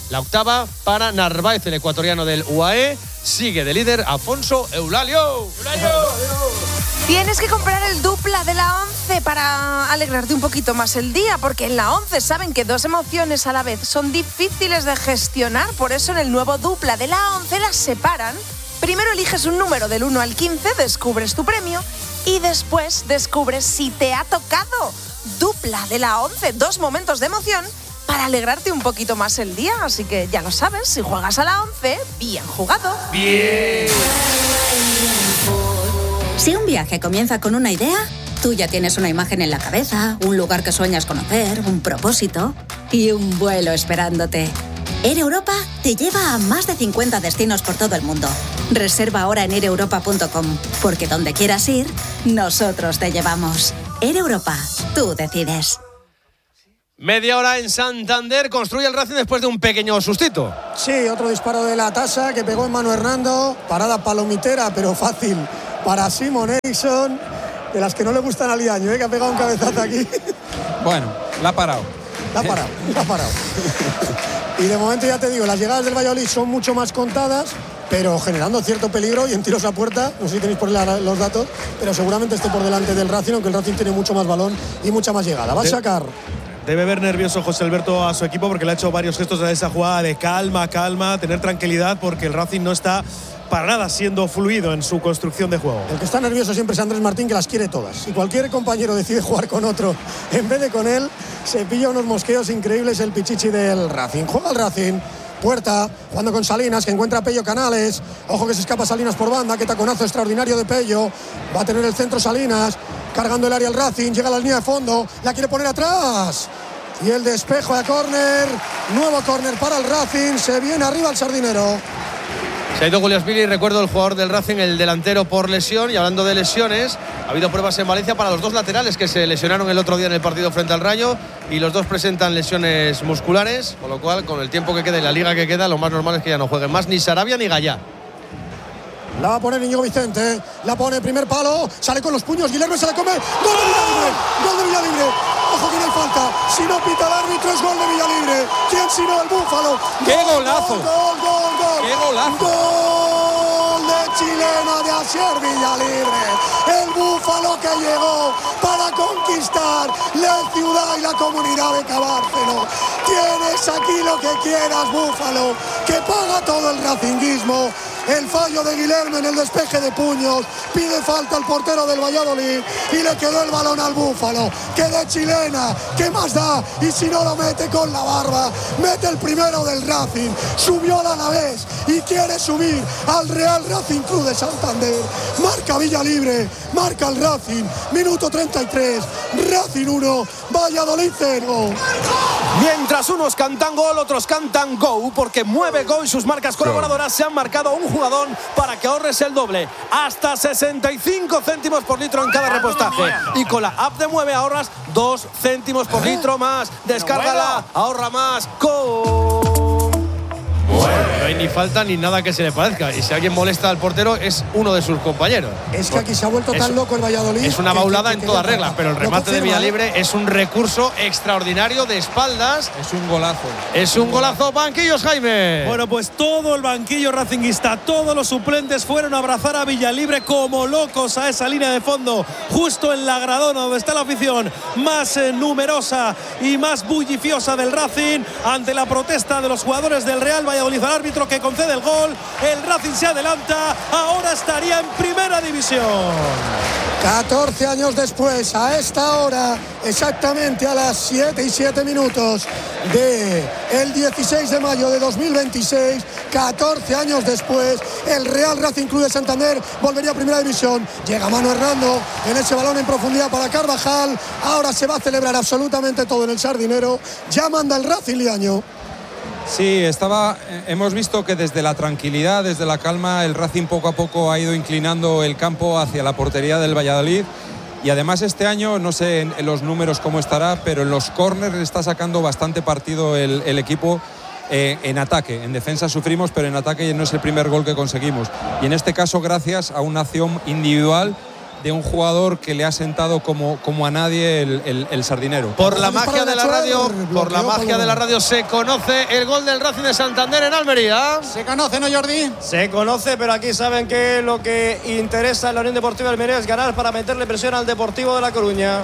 la octava para Narváez, el ecuatoriano del U A E. Sigue de líder Afonso Eulalio. ¡Eulalio! Tienes que comprar el dupla de la once para alegrarte un poquito más el día, porque en la once saben que dos emociones a la vez son difíciles de gestionar, por eso en el nuevo dupla de la once las separan. Primero eliges un número del uno al quince, descubres tu premio y después descubres si te ha tocado. Dupla de la once, dos momentos de emoción para alegrarte un poquito más el día, así que ya lo sabes, si juegas a la once, bien jugado. Bien. Si un viaje comienza con una idea, tú ya tienes una imagen en la cabeza, un lugar que sueñas conocer, un propósito y un vuelo esperándote. Air Europa te lleva a más de cincuenta destinos por todo el mundo. Reserva ahora en air europa punto com, porque donde quieras ir, nosotros te llevamos. Air Europa, tú decides. Media hora en Santander, construye el Racing después de un pequeño sustito. Sí, otro disparo de la tasa que pegó en Manu Hernando, parada palomitera, pero fácil para Simon Eriksson, de las que no le gustan al Liaño, ¿eh? Que ha pegado un cabezazo aquí. Bueno, la ha parado. La ha parado, la ha parado. Y de momento ya te digo, las llegadas del Valladolid son mucho más contadas, pero generando cierto peligro y en tiros a puerta. No sé si tenéis por la, los datos, pero seguramente esté por delante del Racing, aunque el Racing tiene mucho más balón y mucha más llegada. Va a sacar. Debe ver nervioso José Alberto a su equipo porque le ha hecho varios gestos a esa jugada de calma, calma, tener tranquilidad, porque el Racing no está para nada siendo fluido en su construcción de juego. El que está nervioso siempre es Andrés Martín, que las quiere todas. Si cualquier compañero decide jugar con otro en vez de con él, se pilla unos mosqueos increíbles el pichichi del Racing. Juega el Racing. Puerta, jugando con Salinas, que encuentra a Pello Canales. Ojo que se escapa Salinas por banda. Qué taconazo extraordinario de Pello. Va a tener el centro Salinas, cargando el área el Racing. Llega a la línea de fondo, la quiere poner atrás. Y el despejo a córner. Nuevo córner para el Racing. Se viene arriba el Sardinero. Se ha ido Guliasvili, recuerdo, el jugador del Racing, el delantero, por lesión. Y hablando de lesiones, ha habido pruebas en Valencia para los dos laterales que se lesionaron el otro día en el partido frente al Rayo, y los dos presentan lesiones musculares, con lo cual, con el tiempo que queda y la liga que queda, lo más normal es que ya no jueguen más ni Sarabia ni Gallá. La va a poner Íñigo Vicente, la pone primer palo, sale con los puños, Guilherme se la come, gol de Villalibre, gol de Villalibre, ojo que no hay falta, si no pita el árbitro es gol de Villalibre, ¿quién si no? El Búfalo. ¡Qué golazo! Gol, gol, gol, gol. ¡Qué golazo! Gol de chilena de Asier Villalibre, el Búfalo que llegó para conquistar la ciudad y la comunidad de Cabárceno. Tienes aquí lo que quieras, Búfalo, que paga todo el racinguismo. El fallo de Guilherme en el despeje de puños, pide falta al portero del Valladolid y le quedó el balón al Búfalo, que de chilena, ¿qué más da? Y si no lo mete con la barba, mete el primero del Racing, subió al Alavés y quiere subir al Real Racing Club de Santander. Marca Villalibre, marca el Racing, minuto treinta y tres, Racing uno, Valladolid cero. Mientras unos cantan gol, otros cantan go, porque Mueve Go y sus marcas colaboradoras se han marcado un jugador para que ahorres el doble, hasta sesenta y cinco céntimos por litro en cada repostaje. Y con la app de Mueve ahorras dos céntimos por litro más. Descárgala, ahorra más. Go. No hay ni falta ni nada que se le parezca. Y si alguien molesta al portero, es uno de sus compañeros. Es que aquí se ha vuelto tan loco el Valladolid. Es una baulada en toda regla, pero el remate de Villalibre ¿eh? es un recurso extraordinario de espaldas. Es un golazo. Es un golazo. Banquillos, Jaime. Bueno, pues todo el banquillo racinguista, todos los suplentes fueron a abrazar a Villalibre como locos a esa línea de fondo, justo en la gradona donde está la afición más eh, numerosa y más bulliciosa del Racing, ante la protesta de los jugadores del Real Valladolid al árbitro que concede el gol. El Racing se adelanta, ahora estaría en primera división. catorce años después, a esta hora, exactamente a las siete y siete minutos de el dieciséis de mayo de dos mil veintiséis, catorce años después, el Real Racing Club de Santander volvería a primera división. Llega Manu Hernando en ese balón en profundidad para Carvajal. Ahora se va a celebrar absolutamente todo en el Sardinero. Ya manda el Racing Liaño. Sí, estaba, eh, hemos visto que desde la tranquilidad, desde la calma, el Racing poco a poco ha ido inclinando el campo hacia la portería del Valladolid. Y además este año, no sé en, en los números cómo estará, pero en los córners está sacando bastante partido el, el equipo eh, en ataque. En defensa sufrimos, pero en ataque no es el primer gol que conseguimos. Y en este caso, gracias a una acción individual de un jugador que le ha sentado como, como a nadie el, el, el Sardinero. Por la magia de la radio, por la magia de la radio se conoce el gol del Racing de Santander en Almería. Se conoce, ¿no, Jordi? Se conoce, pero aquí saben que lo que interesa en la Unión Deportiva Almería es ganar para meterle presión al Deportivo de La Coruña.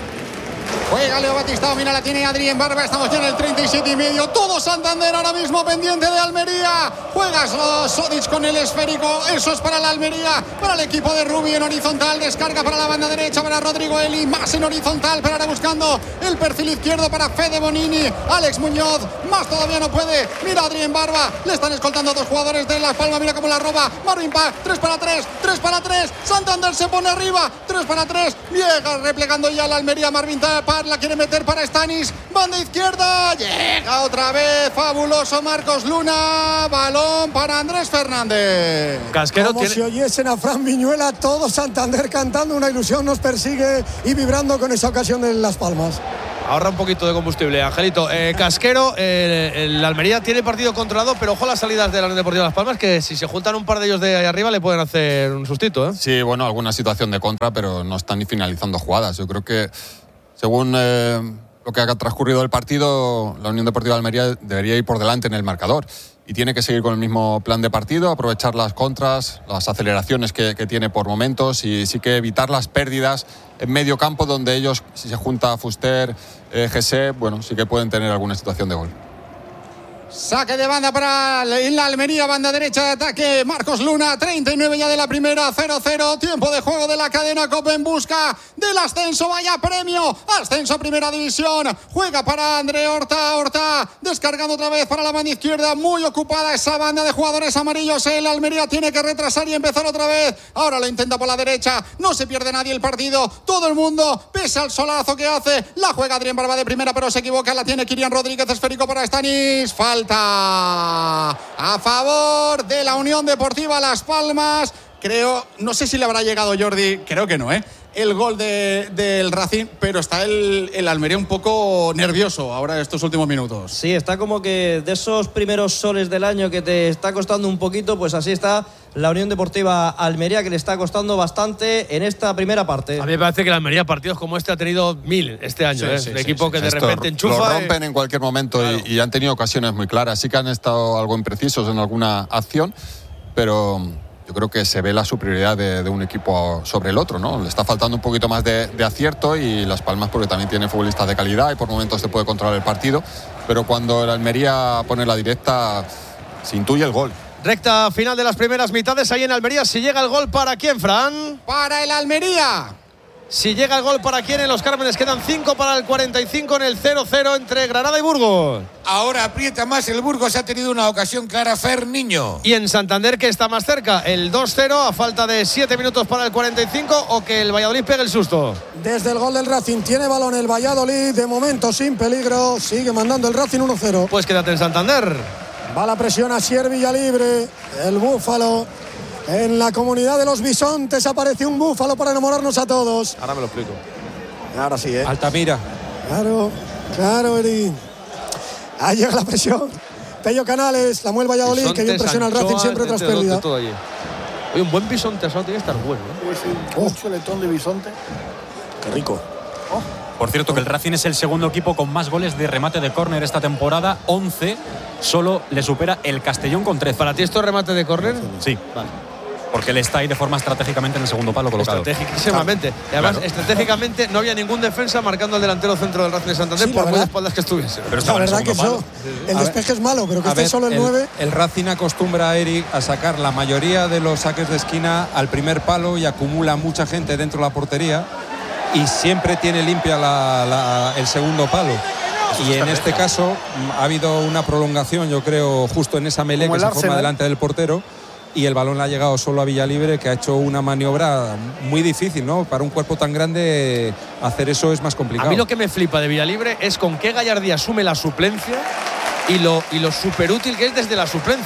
Juega Leo Batistao, mira, la tiene Adrián Barba, estamos ya en el treinta y siete y medio, todo Santander ahora mismo pendiente de Almería. Juegas Sodic con el esférico, eso es para la Almería, para el equipo de Rubi en horizontal, descarga para la banda derecha para Rodrigo Eli, más en horizontal, pero ahora buscando el perfil izquierdo para Fede Bonini, Alex Muñoz, más todavía no puede, mira Adrián Barba, le están escoltando a dos jugadores de Las Palmas, mira cómo la roba, Marvin Pack, tres para tres, tres para tres, Santander se pone arriba, tres para tres, llega replegando ya la Almería, Marvin Pack la quiere meter para Stanis, banda izquierda, llega otra vez, fabuloso Marcos Luna, balón para Andrés Fernández. Casquero Como tiene... si oyesen a Fran Viñuela, todo Santander cantando, una ilusión nos persigue y vibrando con esa ocasión de Las Palmas. Ahorra un poquito de combustible, Angelito. Eh, Casquero, eh, el Almería tiene partido controlado, pero ojo a las salidas de la Unión Deportiva Las Palmas, que si se juntan un par de ellos de ahí arriba le pueden hacer un sustito, ¿eh? Sí, bueno, alguna situación de contra, pero no están ni finalizando jugadas. Yo creo que según eh, lo que ha transcurrido el partido, la Unión Deportiva de Almería debería ir por delante en el marcador y tiene que seguir con el mismo plan de partido, aprovechar las contras, las aceleraciones que, que tiene por momentos y sí que evitar las pérdidas en medio campo, donde ellos, si se junta Fuster, eh, G S, bueno, sí que pueden tener alguna situación de gol. Saque de banda para la Almería, banda derecha de ataque, Marcos Luna, treinta y nueve ya de la primera, cero cero, tiempo de juego de la cadena COPE en busca del ascenso, vaya premio, ascenso a primera división, juega para André Horta, Horta, descargando otra vez para la banda izquierda, muy ocupada esa banda de jugadores amarillos, el Almería tiene que retrasar y empezar otra vez, ahora lo intenta por la derecha, no se pierde nadie el partido, todo el mundo, pese al solazo que hace, la juega Adrián Barba de primera, pero se equivoca, la tiene Kirian Rodríguez, esférico para Stanis, falta a favor de la Unión Deportiva Las Palmas. Creo, no sé si le habrá llegado Jordi, creo que no, ¿eh? El gol de, del Racing, pero está el, el Almería un poco nervioso ahora estos últimos minutos. Sí, está como que de esos primeros soles del año que te está costando un poquito, pues así está la Unión Deportiva Almería, que le está costando bastante en esta primera parte. A mí me parece que la Almería partidos como este ha tenido mil este año, sí, ¿eh? Sí, un sí, equipo sí, que sí. de Esto repente enchufa. Lo rompen en cualquier momento, claro. y, y han tenido ocasiones muy claras. Sí que han estado algo imprecisos en alguna acción, pero yo creo que se ve la superioridad de, de un equipo sobre el otro, ¿no? Le está faltando un poquito más de, de acierto y Las Palmas porque también tiene futbolistas de calidad y por momentos se puede controlar el partido, pero cuando el Almería pone la directa se intuye el gol. Recta final de las primeras mitades ahí en Almería. Si llega el gol, ¿para quién, Fran? Para el Almería. Si llega el gol, ¿para quién? En Los Cármenes quedan cinco para el cuarenta y cinco en el cero cero entre Granada y Burgos. Ahora aprieta más el Burgos, ha tenido una ocasión clara Fer Niño. Y en Santander, ¿qué está más cerca? ¿El dos cero a falta de siete minutos para el cuarenta y cinco o que el Valladolid pegue el susto? Desde el gol del Racing tiene balón el Valladolid, de momento sin peligro, sigue mandando el Racing uno cero. Pues quédate en Santander. Va la presión a Sier Villalibre, el Búfalo. En la comunidad de los bisontes aparece un búfalo para enamorarnos a todos. Ahora me lo explico. Ahora sí, ¿eh? Altamira. Claro, claro, Eri. Ahí llega la presión. Pello Canales, la mueve el Valladolid, bisontes, que bien presiona al Racing siempre tras pérdida. Oye, un buen bisonte asado tiene que estar bueno, ¿eh? Pues sí, un oh. chuletón de bisonte. Qué rico. Oh. Por cierto, que el Racing es el segundo equipo con más goles de remate de córner esta temporada, once. Solo le supera el Castellón con trece. ¿Para ti esto es remate de córner? Sí. Vale. Porque él está ahí de forma estratégicamente en el segundo palo colocado. Estratégicamente. Y además, claro. estratégicamente no había ningún defensa marcando al delantero centro del Racing de Santander, sí, por muy de espaldas que estuviese. Pero la verdad que eso, el despeje es malo, pero que esté solo el, el nueve. El Racing acostumbra a Eric a sacar la mayoría de los saques de esquina al primer palo y acumula mucha gente dentro de la portería y siempre tiene limpia la, la, el segundo palo. Y en este caso ha habido una prolongación, yo creo, justo en esa melee que se forma delante del portero y el balón le ha llegado solo a Villalibre, que ha hecho una maniobra muy difícil, ¿no? Para un cuerpo tan grande hacer eso es más complicado. A mí lo que me flipa de Villalibre es con qué gallardía asume la suplencia y lo, y lo superútil que es desde la suplencia.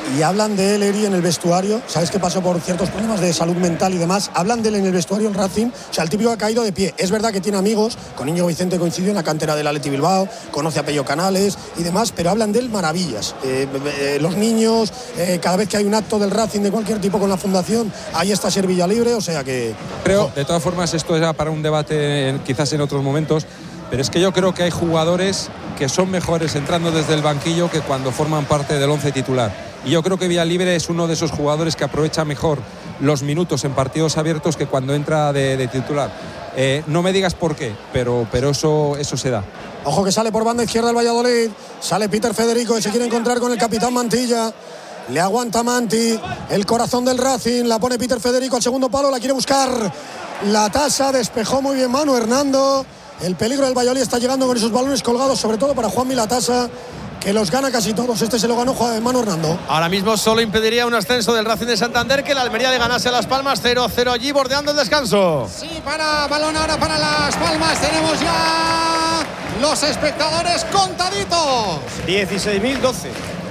Y hablan de él, Eri, en el vestuario. Sabes que pasó por ciertos problemas de salud mental y demás. Hablan de él en el vestuario en Racing. O sea, el típico que ha caído de pie. Es verdad que tiene amigos. Con Íñigo Vicente coincidió en la cantera del Athletic Bilbao. Conoce a Pello Canales y demás. Pero hablan de él maravillas. Eh, eh, los niños, eh, cada vez que hay un acto del Racing de cualquier tipo con la fundación, ahí está Ser Villalibre. O sea que... Creo, de todas formas, esto era para un debate en, quizás en otros momentos. Pero es que yo creo que hay jugadores que son mejores entrando desde el banquillo que cuando forman parte del once titular. Y yo creo que Villalibre es uno de esos jugadores que aprovecha mejor los minutos en partidos abiertos que cuando entra de, de titular. Eh, no me digas por qué, pero, pero eso, eso se da. Ojo que sale por banda izquierda el Valladolid. Sale Peter Federico, que se quiere encontrar con el capitán Mantilla. Le aguanta Manti, el corazón del Racing. La pone Peter Federico al segundo palo, la quiere buscar la tasa. Despejó muy bien Manu Hernando. El peligro del Valladolid está llegando con esos balones colgados, sobre todo para Juan Milatasa, que los gana casi todos. Este se lo ganó Manu Hernando. Ahora mismo solo impediría un ascenso del Racing de Santander que el Almería le ganase a Las Palmas. Cero cero allí, bordeando el descanso. Sí, para balón ahora para Las Palmas. Tenemos ya los espectadores contaditos. dieciséis mil doce.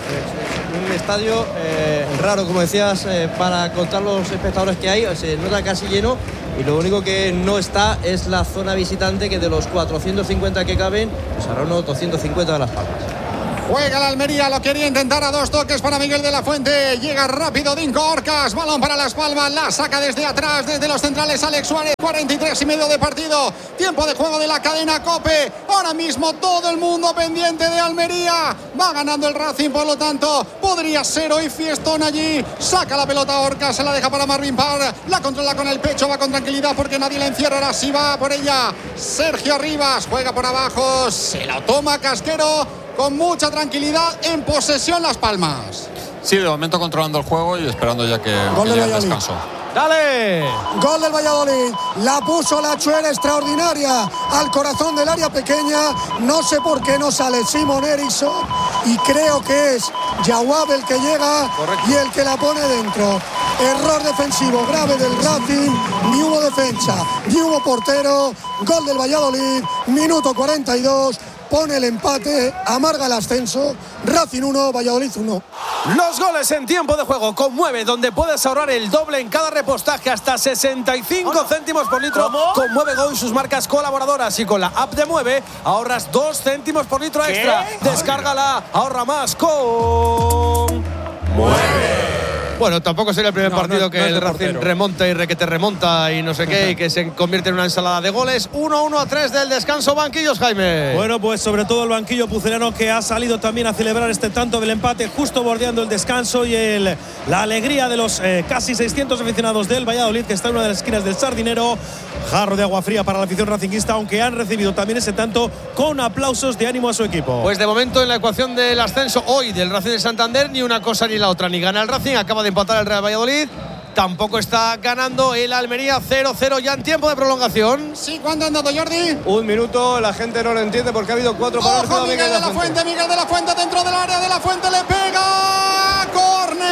Un estadio eh, raro, como decías, eh, para contar los espectadores que hay. Se nota casi lleno. Y lo único que no está es la zona visitante, que de los cuatrocientos cincuenta que caben, pues hará unos doscientos cincuenta de Las Palmas. Juega la Almería, lo quería intentar a dos toques para Miguel de la Fuente. Llega rápido Dinko Orcas, balón para Las Palmas, la saca desde atrás, desde los centrales Alex Suárez. cuarenta y tres y medio de partido, tiempo de juego de la cadena COPE. Ahora mismo todo el mundo pendiente de Almería. Va ganando el Racing, por lo tanto podría ser hoy fiestón allí. Saca la pelota Orcas, se la deja para Marvin Parr, la controla con el pecho, va con tranquilidad porque nadie la encierra. Ahora sí va por ella Sergio Rivas, juega por abajo, se la toma Casquero con mucha tranquilidad, en posesión Las Palmas. Sí, de momento controlando el juego y esperando ya que, que llegue el descanso. ¡Dale! Gol del Valladolid. La puso la Chuera extraordinaria al corazón del área pequeña. No sé por qué no sale Simon Eriksson. Y creo que es Jawab el que llega. Correcto. Y el que la pone dentro. Error defensivo grave del Racing. Ni hubo defensa, ni hubo portero. Gol del Valladolid. Minuto cuarenta y dos. Pone el empate, amarga el ascenso. Racing uno, Valladolid uno. Los goles en tiempo de juego con Mueve, donde puedes ahorrar el doble en cada repostaje, hasta sesenta y cinco céntimos por litro. ¿Cómo? Con Mueve Go y sus marcas colaboradoras. Y con la app de Mueve ahorras dos céntimos por litro extra. ¿Qué? Descárgala, ahorra más con Mueve. Bueno, tampoco sería el primer no, partido no, que no el Racing portero. remonta y requete remonta y no sé qué, y que se convierte en una ensalada de goles. uno uno a tres del descanso. Banquillos, Jaime. Bueno, pues sobre todo el banquillo pucelano, que ha salido también a celebrar este tanto del empate, justo bordeando el descanso, y el, la alegría de los eh, casi seiscientos aficionados del Valladolid, que está en una de las esquinas del Sardinero. Jarro de agua fría para la afición racinguista, aunque han recibido también ese tanto con aplausos de ánimo a su equipo. Pues de momento en la ecuación del ascenso hoy del Racing de Santander, ni una cosa ni la otra. Ni gana el Racing, acaba de empatar el Real Valladolid. Tampoco está ganando el Almería. Cero cero ya en tiempo de prolongación. Sí, ¿cuándo han dado, Jordi? Un minuto, la gente no lo entiende porque ha habido cuatro para Miguel, Miguel de la Fuente. Fuente. Miguel de la Fuente dentro del área de la Fuente, le pega. ¡Córner!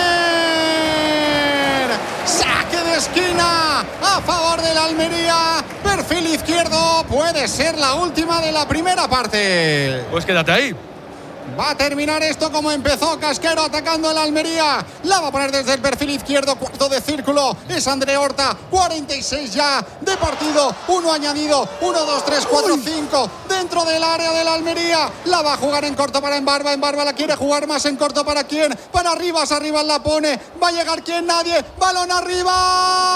¡Saque de esquina a favor del Almería! Perfil izquierdo, puede ser la última de la primera parte. Pues quédate ahí. Va a terminar esto como empezó. Casquero atacando el Almería. La va a poner desde el perfil izquierdo. Cuarto de círculo. Es André Horta. cuarenta y seis ya de partido. Uno añadido. Uno, dos, tres, cuatro, cinco. Dentro del área del Almería. La va a jugar en corto para Embarba. Embarba la quiere jugar más en corto. ¿Para quién? Para Rivas. Arriba la pone. Va a llegar quién. Nadie. Balón arriba.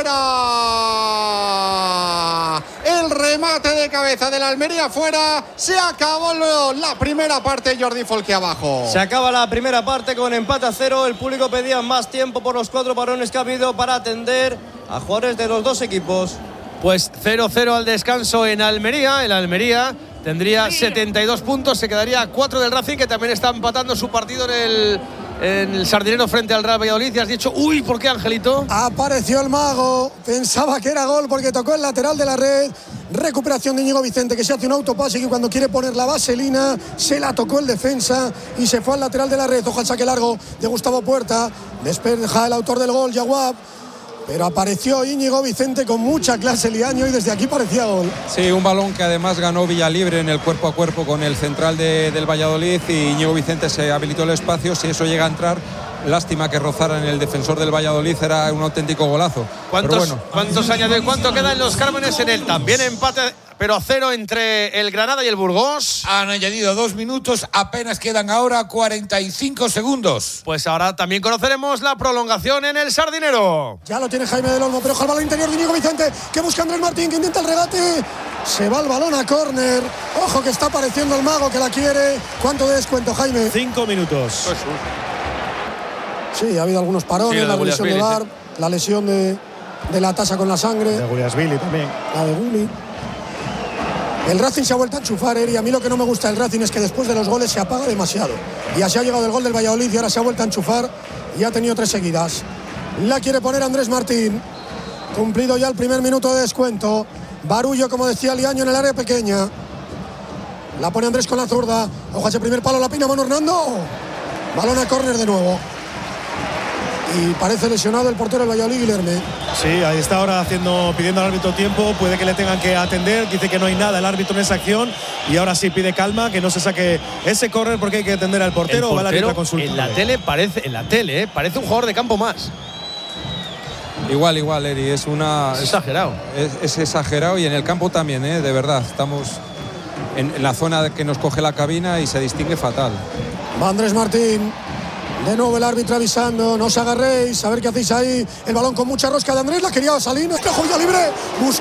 Fuera. El remate de cabeza del Almería fuera. Se acabó la primera parte. Jordi Folque abajo. Se acaba la primera parte con empate a cero. El público pedía más tiempo por los cuatro parones que ha habido para atender a jugadores de los dos equipos. Pues cero cero al descanso en Almería. El Almería tendría setenta y dos puntos. Se quedaría a cuatro del Racing, que también está empatando su partido en el, en el Sardinero frente al Real Valladolid. Y has dicho, uy, ¿por qué, Angelito? Apareció el mago. Pensaba que era gol porque tocó el lateral de la red. Recuperación de Íñigo Vicente, que se hace un autopase, que cuando quiere poner la vaselina se la tocó el defensa y se fue al lateral de la red. Ojo al saque largo de Gustavo Puerta. Despeja el autor del gol, Jawab. Pero apareció Íñigo Vicente con mucha clase Liaño y desde aquí parecía gol. Sí, un balón que además ganó Villalibre en el cuerpo a cuerpo con el central de, del Valladolid, y Íñigo Vicente se habilitó el espacio. Si eso llega a entrar, Lástima que rozara en el defensor del Valladolid, era un auténtico golazo. ¿Cuántos, pero bueno. ¿cuántos añade, cuánto queda en los Cármenes en el también empate, pero a cero entre el Granada y el Burgos? Han añadido dos minutos, apenas quedan ahora cuarenta y cinco segundos. Pues ahora también conoceremos la prolongación en el Sardinero. Ya lo tiene Jaime del Olmo, pero ojo al balón interior de Íñigo Vicente, que busca Andrés Martín, que intenta el regate. Se va el balón a córner. Ojo que está apareciendo el mago que la quiere. ¿Cuánto de descuento, Jaime? Cinco minutos. Sí, ha habido algunos parones, sí, la lesión de Bar, sí. la lesión de, de la tasa con la sangre. De Guliasvili también. La de Guli. El Racing se ha vuelto a enchufar, Eri. A mí lo que no me gusta del Racing es que después de los goles se apaga demasiado. Y así ha llegado el gol del Valladolid y ahora se ha vuelto a enchufar y ha tenido tres seguidas. La quiere poner Andrés Martín. Cumplido ya el primer minuto de descuento. Barullo, como decía Liaño, en el área pequeña. La pone Andrés con la zurda. Ojo a ese primer palo, la pina Mano Hernando. Balón a córner de nuevo. Y parece lesionado el portero del Valladolid, Guilherme. Sí, ahí está ahora haciendo, pidiendo al árbitro tiempo. Puede que le tengan que atender. Dice que no hay nada el árbitro en esa acción. Y ahora sí pide calma, que no se saque ese córner porque hay que atender al portero. El portero o va la árbitro a consultar. En la tele parece, en la tele, ¿eh? parece un jugador de campo más. Igual, igual, Eri. Es una. Es exagerado. Es, es exagerado y en el campo también, ¿eh? De verdad. Estamos en, en la zona que nos coge la cabina y se distingue fatal. Va Andrés Martín. De nuevo el árbitro avisando, no os agarréis, a ver qué hacéis ahí. El balón con mucha rosca de Andrés, la quería Salinas, que joya libre.